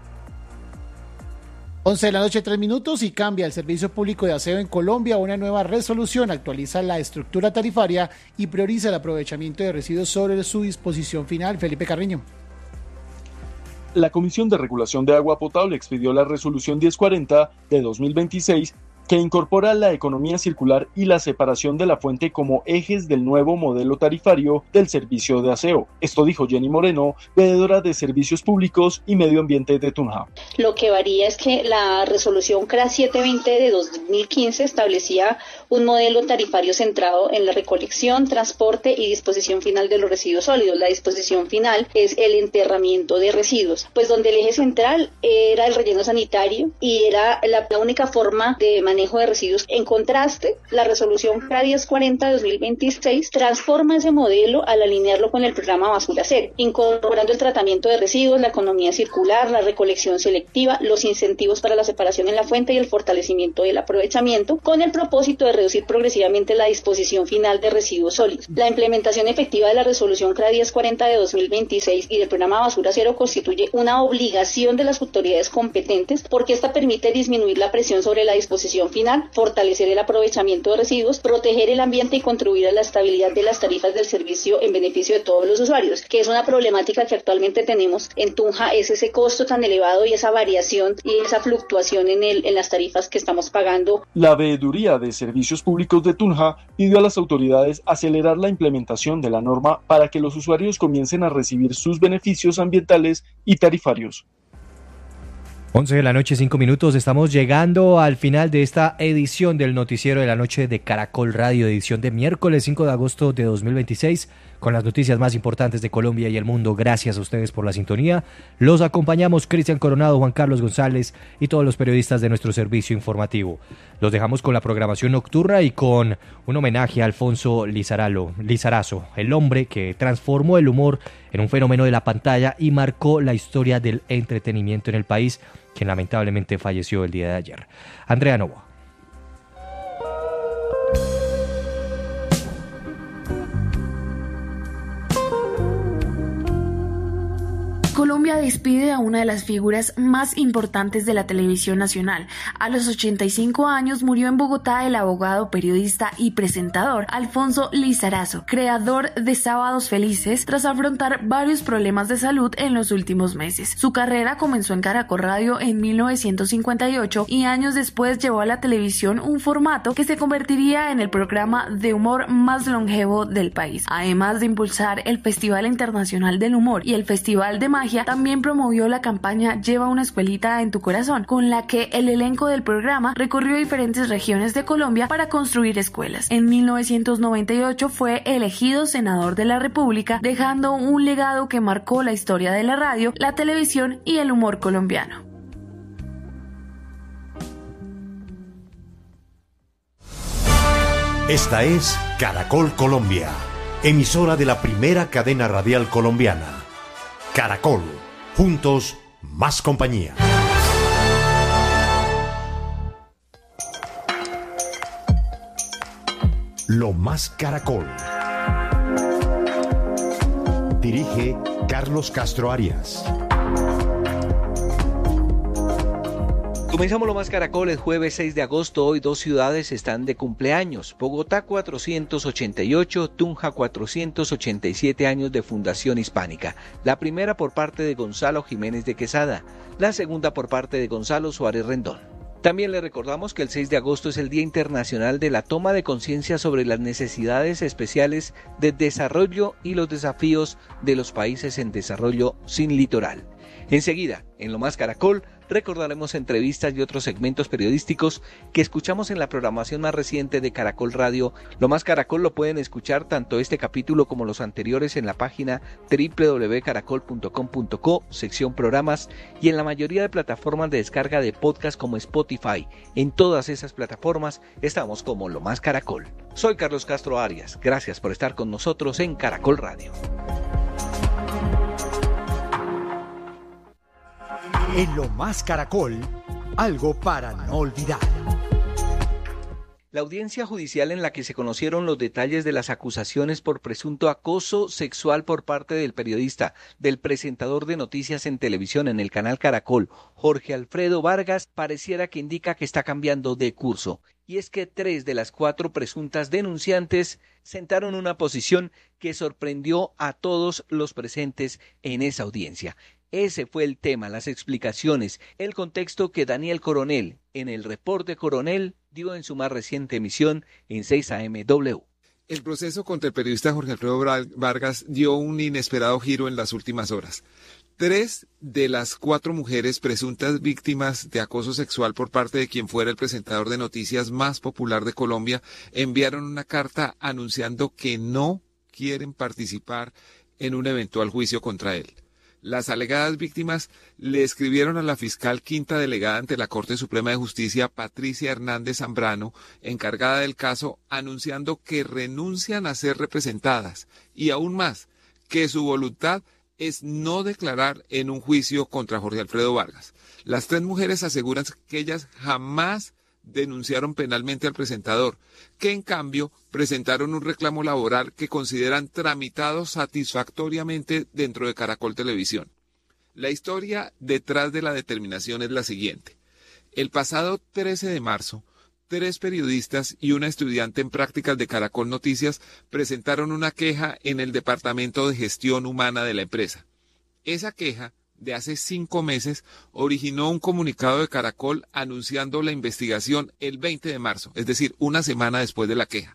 11 de la noche, 3 minutos, y cambia el servicio público de aseo en Colombia. Una nueva resolución actualiza la estructura tarifaria y prioriza el aprovechamiento de residuos sobre su disposición final. Felipe Carreño.
la Comisión de Regulación de Agua Potable expidió la Resolución 1040 de 2026 que incorpora la economía circular y la separación de la fuente como ejes del nuevo modelo tarifario del servicio de aseo. Esto dijo Jenny Moreno, veedora de Servicios Públicos y Medio Ambiente de Tunja.
Lo que varía es que la resolución CRA 720 de 2015 establecía un modelo tarifario centrado en la recolección, transporte y disposición final de los residuos sólidos. La disposición final es el enterramiento de residuos, pues donde el eje central era el relleno sanitario y era la única forma de manejo de residuos. En contraste, la resolución CRA 1040 de 2026 transforma ese modelo al alinearlo con el programa Basura Cero, incorporando el tratamiento de residuos, la economía circular, la recolección selectiva, los incentivos para la separación en la fuente y el fortalecimiento del aprovechamiento, con el propósito de reducir progresivamente la disposición final de residuos sólidos. La implementación efectiva de la resolución CRA 1040 de 2026 y del programa Basura Cero constituye una obligación de las autoridades competentes porque esta permite disminuir la presión sobre la disposición final, fortalecer el aprovechamiento de residuos, proteger el ambiente y contribuir a la estabilidad de las tarifas del servicio en beneficio de todos los usuarios, que es una problemática que actualmente tenemos en Tunja, es ese costo tan elevado y esa variación y esa fluctuación en las tarifas que estamos pagando.
La Veeduría de Servicios Públicos de Tunja pidió a las autoridades acelerar la implementación de la norma para que los usuarios comiencen a recibir sus beneficios ambientales y tarifarios.
11 de la noche, 5 minutos. Estamos llegando al final de esta edición del Noticiero de la Noche de Caracol Radio, edición de miércoles 5 de agosto de 2026, con las noticias más importantes de Colombia y el mundo. Gracias a ustedes por la sintonía. Los acompañamos Cristian Coronado, Juan Carlos González y todos los periodistas de nuestro servicio informativo. Los dejamos con la programación nocturna y con un homenaje a Alfonso Lizarazo, el hombre que transformó el humor en un fenómeno de la pantalla y marcó la historia del entretenimiento en el país, quien lamentablemente falleció el día de ayer. Andrea Novoa.
Colombia despide a una de las figuras más importantes de la televisión nacional. A los 85 años murió en Bogotá el abogado, periodista y presentador Alfonso Lizarazo, creador de Sábados Felices, tras afrontar varios problemas de salud en los últimos meses. Su carrera comenzó en Caracol Radio en 1958 y años después llevó a la televisión un formato que se convertiría en el programa de humor más longevo del país. Además de impulsar el Festival Internacional del Humor y el Festival de Magia, también promovió la campaña Lleva una escuelita en tu corazón, con la que el elenco del programa recorrió diferentes regiones de Colombia para construir escuelas. En 1998 fue elegido senador de la República, dejando un legado que marcó la historia de la radio, la televisión y el humor colombiano.
Esta es Caracol Colombia, emisora de la primera cadena radial colombiana. Caracol, juntos, más compañía. Lo más Caracol. Dirige Carlos Castro Arias.
Comenzamos Lo Más Caracol el jueves 6 de agosto. Hoy dos ciudades están de cumpleaños. Bogotá 488, Tunja 487 años de fundación hispánica. La primera por parte de Gonzalo Jiménez de Quesada, la segunda por parte de Gonzalo Suárez Rendón. También le recordamos que el 6 de agosto es el Día Internacional de la Toma de Conciencia sobre las necesidades especiales de desarrollo y los desafíos de los países en desarrollo sin litoral. Enseguida, en Lo Más Caracol, recordaremos entrevistas y otros segmentos periodísticos que escuchamos en la programación más reciente de Caracol Radio. Lo Más Caracol lo pueden escuchar tanto este capítulo como los anteriores en la página www.caracol.com.co, sección programas, y en la mayoría de plataformas de descarga de podcast como Spotify. En todas esas plataformas estamos como Lo Más Caracol. Soy Carlos Castro Arias. Gracias por estar con nosotros en Caracol Radio.
En Lo Más Caracol, algo para no olvidar.
La audiencia judicial en la que se conocieron los detalles de las acusaciones por presunto acoso sexual por parte del periodista, del presentador de noticias en televisión en el canal Caracol, Jorge Alfredo Vargas, pareciera que indica que está cambiando de curso. Y es que 3 de las 4 presuntas denunciantes sentaron una posición que sorprendió a todos los presentes en esa audiencia. Ese fue el tema, las explicaciones, el contexto que Daniel Coronel, en el Reporte Coronel, dio en su más reciente emisión en 6AMW.
El proceso contra el periodista Jorge Alfredo Vargas dio un inesperado giro en las últimas horas. 3 de las 4 mujeres presuntas víctimas de acoso sexual por parte de quien fuera el presentador de noticias más popular de Colombia enviaron una carta anunciando que no quieren participar en un eventual juicio contra él. Las alegadas víctimas le escribieron a la fiscal quinta delegada ante la Corte Suprema de Justicia, Patricia Hernández Zambrano, encargada del caso, anunciando que renuncian a ser representadas y aún más, que su voluntad es no declarar en un juicio contra Jorge Alfredo Vargas. Las 3 mujeres aseguran que ellas jamás denunciaron penalmente al presentador, que en cambio presentaron un reclamo laboral que consideran tramitado satisfactoriamente dentro de Caracol Televisión. La historia detrás de la determinación es la siguiente. El pasado 13 de marzo, 3 periodistas y una estudiante en prácticas de Caracol Noticias presentaron una queja en el Departamento de Gestión Humana de la empresa. Esa queja, de hace 5 meses, originó un comunicado de Caracol anunciando la investigación el 20 de marzo, es decir, una semana después de la queja.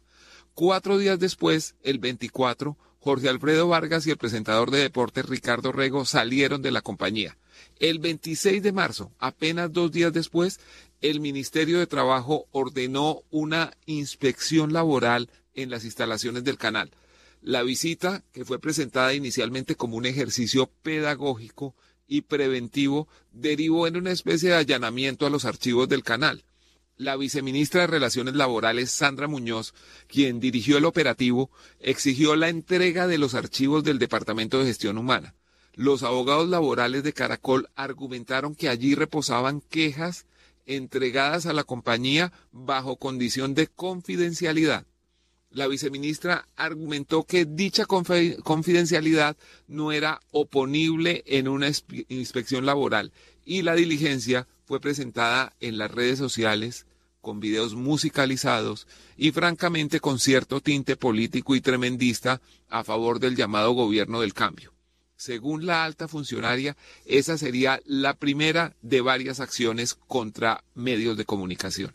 4 días después, el 24, Jorge Alfredo Vargas y el presentador de deportes Ricardo Rego salieron de la compañía. El 26 de marzo, apenas 2 días después, el Ministerio de Trabajo ordenó una inspección laboral en las instalaciones del canal. La visita, que fue presentada inicialmente como un ejercicio pedagógico y preventivo, derivó en una especie de allanamiento a los archivos del canal. La viceministra de Relaciones Laborales, Sandra Muñoz, quien dirigió el operativo, exigió la entrega de los archivos del Departamento de Gestión Humana. Los abogados laborales de Caracol argumentaron que allí reposaban quejas entregadas a la compañía bajo condición de confidencialidad. La viceministra argumentó que dicha confidencialidad no era oponible en una inspección laboral y la diligencia fue presentada en las redes sociales con videos musicalizados y francamente con cierto tinte político y tremendista a favor del llamado gobierno del cambio. Según la alta funcionaria, esa sería la primera de varias acciones contra medios de comunicación.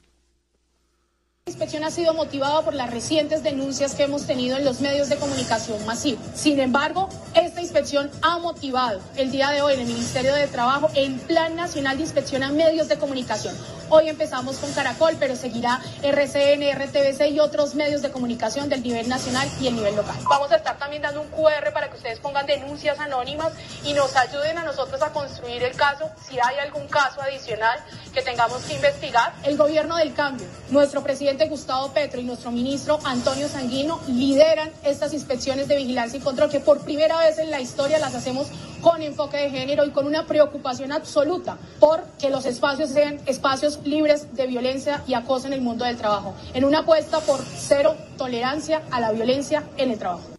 La inspección ha sido motivada por las recientes denuncias que hemos tenido en los medios de comunicación masivos. Sin embargo, esta inspección ha motivado el día de hoy en el Ministerio de Trabajo el Plan Nacional de Inspección a Medios de Comunicación. Hoy empezamos con Caracol, pero seguirá RCN, RTVC y otros medios de comunicación del nivel nacional y el nivel local. Vamos a estar también dando un QR para que ustedes pongan denuncias anónimas y nos ayuden a nosotros a construir el caso si hay algún caso adicional que tengamos que investigar. El gobierno del cambio, nuestro presidente Gustavo Petro y nuestro ministro Antonio Sanguino lideran estas inspecciones de vigilancia y control que por primera vez en la historia las hacemos con enfoque de género y con una preocupación absoluta por que los espacios sean espacios libres de violencia y acoso en el mundo del trabajo, en una apuesta por cero tolerancia a la violencia en el trabajo.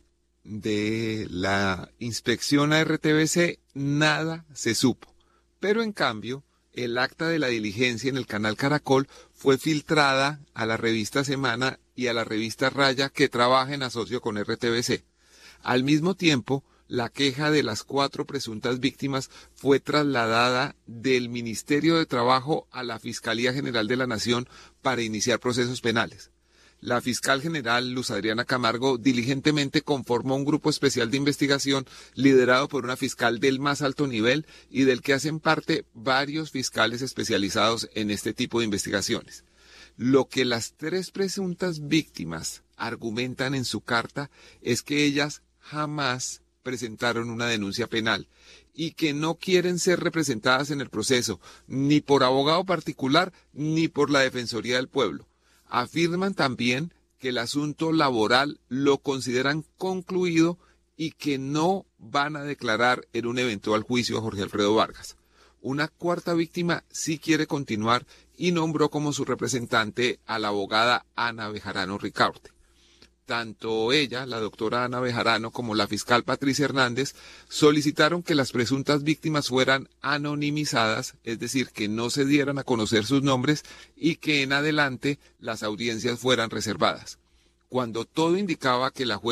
De la inspección a RTVC nada se supo, pero en cambio el acta de la diligencia en el canal Caracol fue filtrada a la revista Semana y a la revista Raya, que trabaja en asocio con RTVC. Al mismo tiempo, la queja de las 4 presuntas víctimas fue trasladada del Ministerio de Trabajo a la Fiscalía General de la Nación para iniciar procesos penales. La fiscal general Luz Adriana Camargo diligentemente conformó un grupo especial de investigación liderado por una fiscal del más alto nivel y del que hacen parte varios fiscales especializados en este tipo de investigaciones. Lo que las 3 presuntas víctimas argumentan en su carta es que ellas jamás presentaron una denuncia penal y que no quieren ser representadas en el proceso, ni por abogado particular ni por la Defensoría del Pueblo. Afirman también que el asunto laboral lo consideran concluido y que no van a declarar en un eventual juicio a Jorge Alfredo Vargas. Una 4ª víctima sí quiere continuar y nombró como su representante a la abogada Ana Bejarano Ricaurte. Tanto ella, la doctora Ana Bejarano, como la fiscal Patricia Hernández solicitaron que las presuntas víctimas fueran anonimizadas, es decir, que no se dieran a conocer sus nombres y que en adelante las audiencias fueran reservadas. Cuando todo indicaba que la juez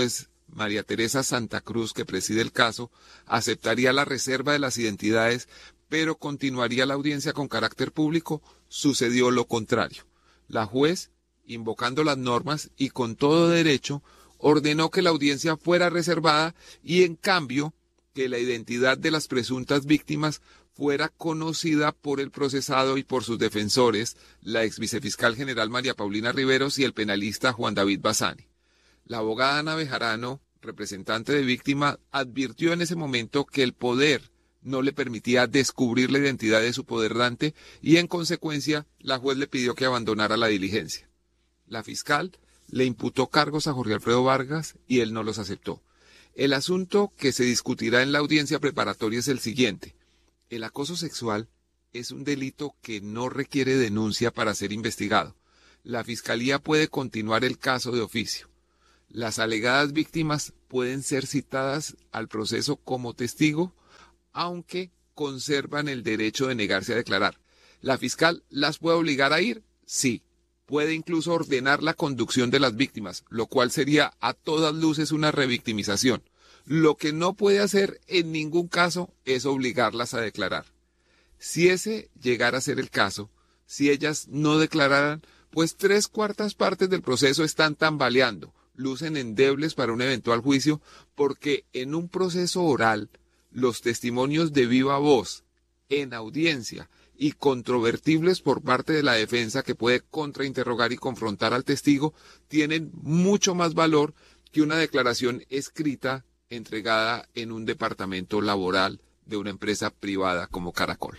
María Teresa Santa Cruz, que preside el caso, aceptaría la reserva de las identidades, pero continuaría la audiencia con carácter público. Sucedió lo contrario. La juez, invocando las normas y con todo derecho, ordenó que la audiencia fuera reservada y, en cambio, que la identidad de las presuntas víctimas fuera conocida por el procesado y por sus defensores, la ex vicefiscal general María Paulina Riveros y el penalista Juan David Bassani. La abogada Ana Bejarano, representante de víctima, advirtió en ese momento que el poder no le permitía descubrir la identidad de su poderdante y, en consecuencia, la juez le pidió que abandonara la diligencia. La fiscal le imputó cargos a Jorge Alfredo Vargas y él no los aceptó. El asunto que se discutirá en la audiencia preparatoria es el siguiente. El acoso sexual es un delito que no requiere denuncia para ser investigado. La Fiscalía puede continuar el caso de oficio. Las alegadas víctimas pueden ser citadas al proceso como testigo, aunque conservan el derecho de negarse a declarar. ¿La fiscal las puede obligar a ir? Sí. Puede incluso ordenar la conducción de las víctimas, lo cual sería a todas luces una revictimización. Lo que no puede hacer en ningún caso es obligarlas a declarar. Si ese llegara a ser el caso, si ellas no declararan, pues 3/4 partes del proceso están tambaleando, lucen endebles para un eventual juicio, porque en un proceso oral, los testimonios de viva voz, en audiencia, y controvertibles por parte de la defensa, que puede contrainterrogar y confrontar al testigo, tienen mucho más valor que una declaración escrita entregada en un departamento laboral de una empresa privada como Caracol.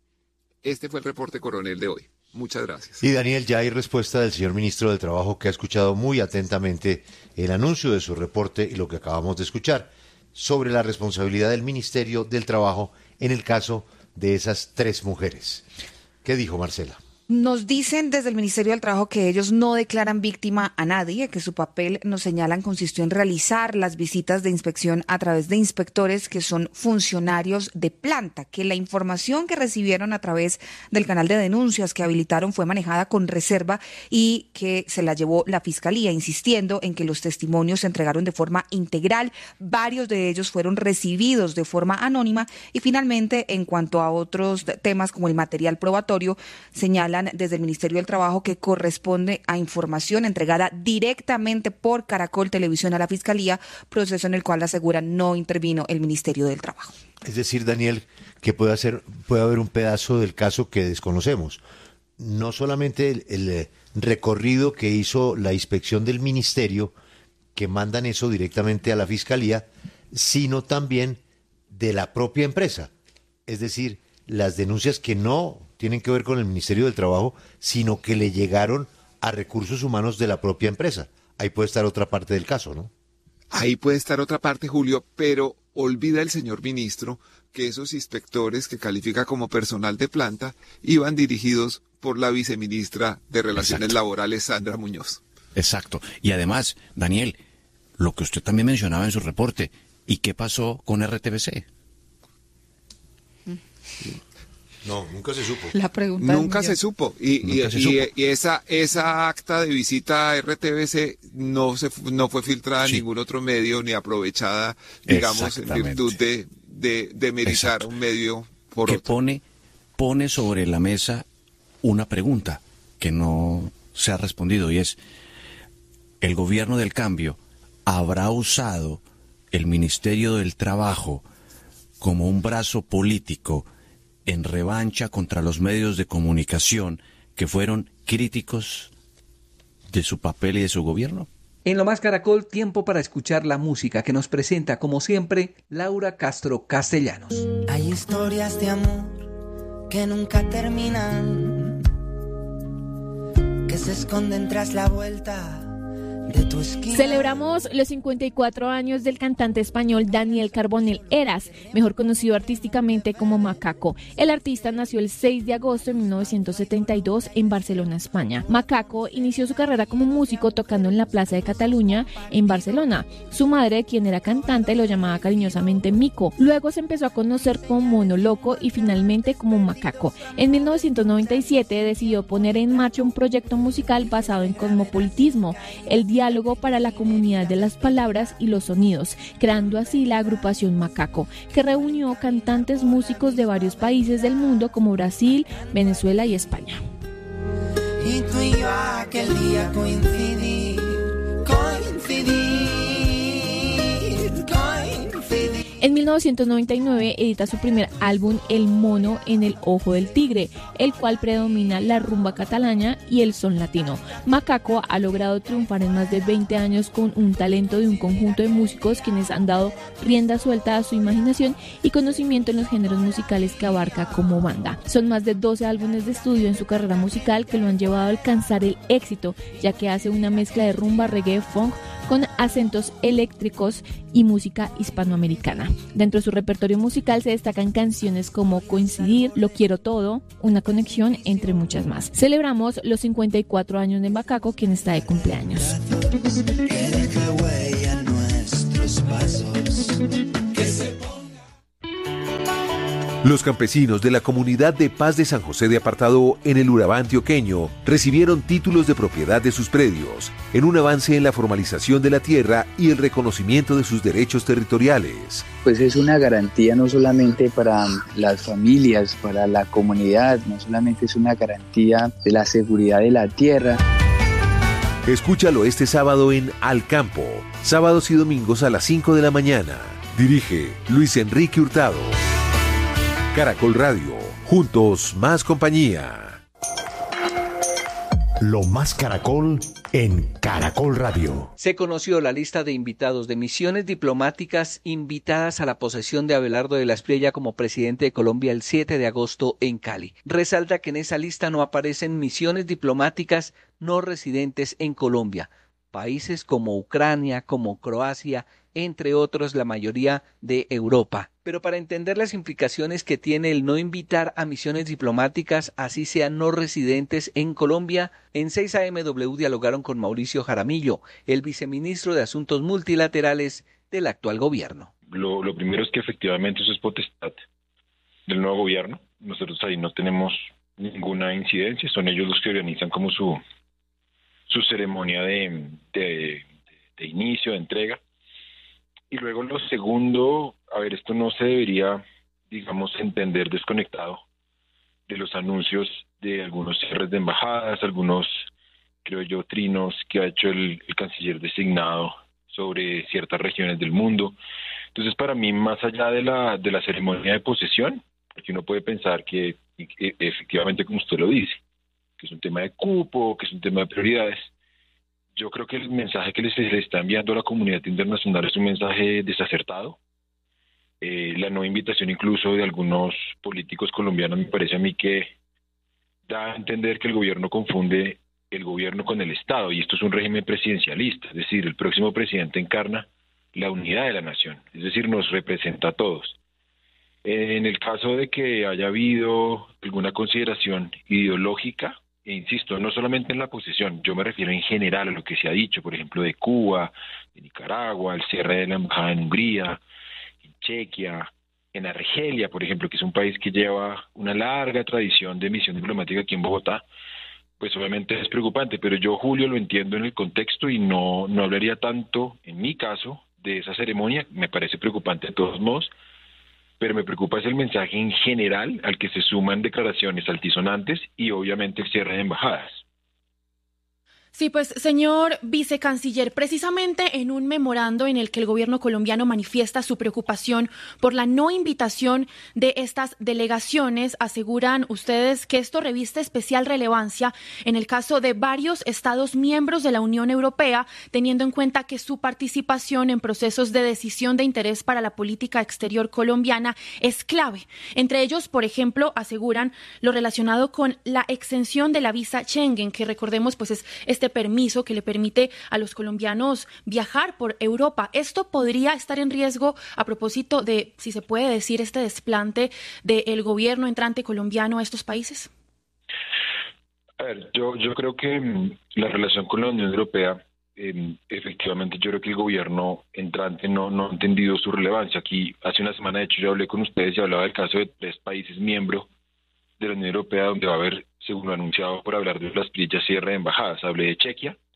Este fue el reporte coronel de hoy. Muchas gracias.
Y Daniel, ya hay respuesta del señor ministro del Trabajo, que ha escuchado muy atentamente el anuncio de su reporte y lo que acabamos de escuchar sobre la responsabilidad del Ministerio del Trabajo en el caso de esas 3 mujeres. ¿Qué dijo Marcela?
Nos dicen desde el Ministerio del Trabajo que ellos no declaran víctima a nadie, que su papel, nos señalan, consistió en realizar las visitas de inspección a través de inspectores que son funcionarios de planta, que la información que recibieron a través del canal de denuncias que habilitaron fue manejada con reserva y que se la llevó la Fiscalía, insistiendo en que los testimonios se entregaron de forma integral, varios de ellos fueron recibidos de forma anónima y, finalmente, en cuanto a otros temas como el material probatorio, señalan desde el Ministerio del Trabajo que corresponde a información entregada directamente por Caracol Televisión a la Fiscalía, proceso en el cual aseguran no intervino el Ministerio del Trabajo.
Es decir, Daniel, que puede haber un pedazo del caso que desconocemos. No solamente el recorrido que hizo la inspección del Ministerio, que mandan eso directamente a la Fiscalía, sino también de la propia empresa. Es decir, las denuncias que no tienen que ver con el Ministerio del Trabajo, sino que le llegaron a recursos humanos de la propia empresa. Ahí puede estar otra parte del caso, ¿no?
Ahí puede estar otra parte, Julio, pero olvida el señor ministro que esos inspectores que califica como personal de planta iban dirigidos por la viceministra de Relaciones Laborales, Sandra Muñoz.
Exacto. Y además, Daniel, lo que usted también mencionaba en su reporte, ¿y qué pasó con RTBC?
No, nunca se supo.
La pregunta
nunca se supo. Y esa acta de visita a RTBC no fue filtrada en ningún otro medio ni aprovechada, digamos, en virtud de meritar un medio por otro.
Pone sobre la mesa una pregunta que no se ha respondido, y es: ¿el gobierno del cambio habrá usado el Ministerio del Trabajo como un brazo político en revancha contra los medios de comunicación que fueron críticos de su papel y de su gobierno?
En Lo Más Caracol, tiempo para escuchar la música que nos presenta, como siempre, Laura Castro Castellanos.
Hay historias de amor que nunca terminan, que se esconden tras la vuelta de tu esquina.
Celebramos los 54 años del cantante español Daniel Carbonell Heras, mejor conocido artísticamente como Macaco. El artista nació el 6 de agosto de 1972 en Barcelona, España. Macaco inició su carrera como músico tocando en la Plaza de Cataluña, en Barcelona. Su madre, quien era cantante, lo llamaba cariñosamente Mico. Luego se empezó a conocer como Mono Loco y finalmente como Macaco. En 1997 decidió poner en marcha un proyecto musical basado en cosmopolitismo. El diálogo para la comunidad de las palabras y los sonidos, creando así la agrupación Macaco, que reunió cantantes músicos de varios países del mundo como Brasil, Venezuela y España.
Y tú y yo aquel día coincidimos.
En 1999 edita su primer álbum El Mono en el Ojo del Tigre, el cual predomina la rumba catalana y el son latino. Macaco ha logrado triunfar en más de 20 años con un talento de un conjunto de músicos quienes han dado rienda suelta a su imaginación y conocimiento en los géneros musicales que abarca como banda. Son más de 12 álbumes de estudio en su carrera musical que lo han llevado a alcanzar el éxito, ya que hace una mezcla de rumba, reggae, funk, con acentos eléctricos y música hispanoamericana. Dentro de su repertorio musical se destacan canciones como Coincidir, Lo Quiero Todo, Una Conexión, entre muchas más. Celebramos los 54 años de Macaco, quien está de cumpleaños.
Los campesinos de la comunidad de Paz de San José de Apartado en el Urabá antioqueño recibieron títulos de propiedad de sus predios, en un avance en la formalización de la tierra y el reconocimiento de sus derechos territoriales.
Pues es una garantía no solamente para las familias, para la comunidad, no solamente es una garantía de la seguridad de la tierra.
Escúchalo este sábado en Al Campo, sábados y domingos a las 5 de la mañana. Dirige Luis Enrique Hurtado. Caracol Radio, juntos más compañía.
Lo más Caracol en Caracol Radio.
Se conoció la lista de invitados de misiones diplomáticas invitadas a la posesión de Abelardo de la Espriella como presidente de Colombia el 7 de agosto en Cali. Resalta que en esa lista no aparecen misiones diplomáticas no residentes en Colombia. Países como Ucrania, como Croacia, entre otros la mayoría de Europa. Pero para entender las implicaciones que tiene el no invitar a misiones diplomáticas, así sean no residentes en Colombia, en 6AMW dialogaron con Mauricio Jaramillo, el viceministro de Asuntos Multilaterales del actual gobierno.
Lo primero es que efectivamente eso es potestad del nuevo gobierno. Nosotros ahí no tenemos ninguna incidencia, son ellos los que organizan como su ceremonia de inicio, de entrega. Y luego lo segundo, esto no se debería, entender desconectado de los anuncios de algunos cierres de embajadas, algunos, creo yo, trinos que ha hecho el canciller designado sobre ciertas regiones del mundo. Entonces, para mí, más allá de la ceremonia de posesión, porque uno puede pensar que efectivamente, como usted lo dice, que es un tema de cupo, que es un tema de prioridades, yo creo que el mensaje que se le está enviando a la comunidad internacional es un mensaje desacertado. La no invitación incluso de algunos políticos colombianos me parece a mí que da a entender que el gobierno confunde el gobierno con el Estado, y esto es un régimen presidencialista, es decir, el próximo presidente encarna la unidad de la nación, es decir, nos representa a todos. En el caso de que haya habido alguna consideración ideológica, e insisto, no solamente en la posesión, yo me refiero en general a lo que se ha dicho, por ejemplo, de Cuba, de Nicaragua, el cierre de la embajada en Hungría, en Chequia, en Argelia, por ejemplo, que es un país que lleva una larga tradición de misión diplomática aquí en Bogotá, pues obviamente es preocupante, pero yo, Julio, lo entiendo en el contexto y no hablaría tanto, en mi caso, de esa ceremonia. Me parece preocupante de todos modos, pero me preocupa es el mensaje en general al que se suman declaraciones altisonantes y obviamente el cierre de embajadas.
Sí, pues, señor vicecanciller, precisamente en un memorando en el que el gobierno colombiano manifiesta su preocupación por la no invitación de estas delegaciones, aseguran ustedes que esto reviste especial relevancia en el caso de varios Estados miembros de la Unión Europea, teniendo en cuenta que su participación en procesos de decisión de interés para la política exterior colombiana es clave. Entre ellos, por ejemplo, aseguran lo relacionado con la exención de la visa Schengen, que recordemos, pues es este permiso que le permite a los colombianos viajar por Europa. ¿Esto podría estar en riesgo a propósito de, si se puede decir, este desplante del gobierno entrante colombiano a estos países?
A ver, yo creo que la relación con la Unión Europea, efectivamente, yo creo que el gobierno entrante no ha entendido su relevancia. Aquí, hace una semana, de hecho, yo hablé con ustedes y hablaba del caso de 3 países miembros de la Unión Europea donde va a haber, según lo anunciado por hablar de las Espriella, cierre de embajadas. Hablé de Chequia,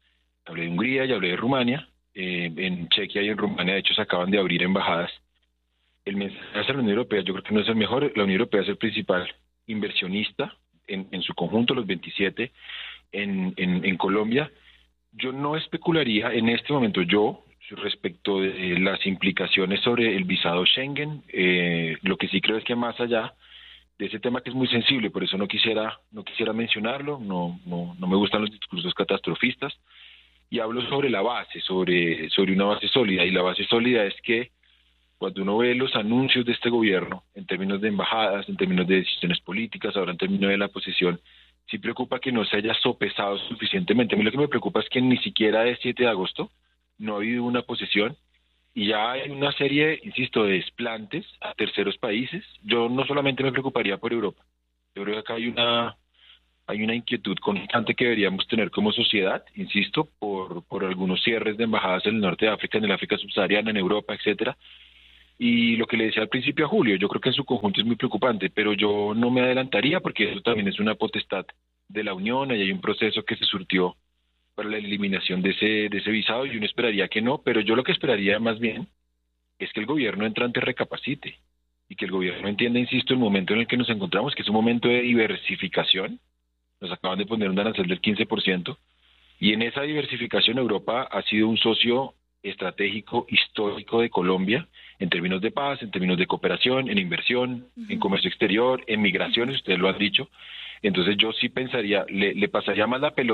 hablé de Hungría y hablé de Rumania. En Chequia y en Rumania, de hecho, se acaban de abrir embajadas. El mensaje hacia la Unión Europea yo creo que no es el mejor. La Unión Europea es el principal inversionista en su conjunto, los 27, en Colombia. Yo no especularía en este momento, respecto de las implicaciones sobre el visado Schengen. Lo que sí creo es que más allá de ese tema, que es muy sensible, por eso no quisiera mencionarlo, no me gustan los discursos catastrofistas, y hablo sobre la base, sobre una base sólida, y la base sólida es que cuando uno ve los anuncios de este gobierno, en términos de embajadas, en términos de decisiones políticas, ahora en términos de la posesión, sí preocupa que no se haya sopesado suficientemente. A mí lo que me preocupa es que ni siquiera es 7 de agosto no ha habido una posesión, y ya hay una serie, insisto, de desplantes a terceros países. Yo no solamente me preocuparía por Europa, yo creo que acá hay una inquietud constante que deberíamos tener como sociedad, insisto, por algunos cierres de embajadas en el norte de África, en el África subsahariana, en Europa, etcétera. Y lo que le decía al principio a Julio, yo creo que en su conjunto es muy preocupante, pero yo no me adelantaría porque eso también es una potestad de la Unión, y hay un proceso que se surtió para la eliminación de ese visado, y uno esperaría que no, pero yo lo que esperaría más bien es que el gobierno entrante recapacite y que el gobierno entienda, insisto, el momento en el que nos encontramos, que es un momento de diversificación. Nos acaban de poner un arancel del 15%, y en esa diversificación Europa ha sido un socio estratégico histórico de Colombia en términos de paz, en términos de cooperación, en inversión, en comercio exterior, en migraciones, ustedes lo han dicho. Entonces yo sí pensaría, le pasaría más la pelota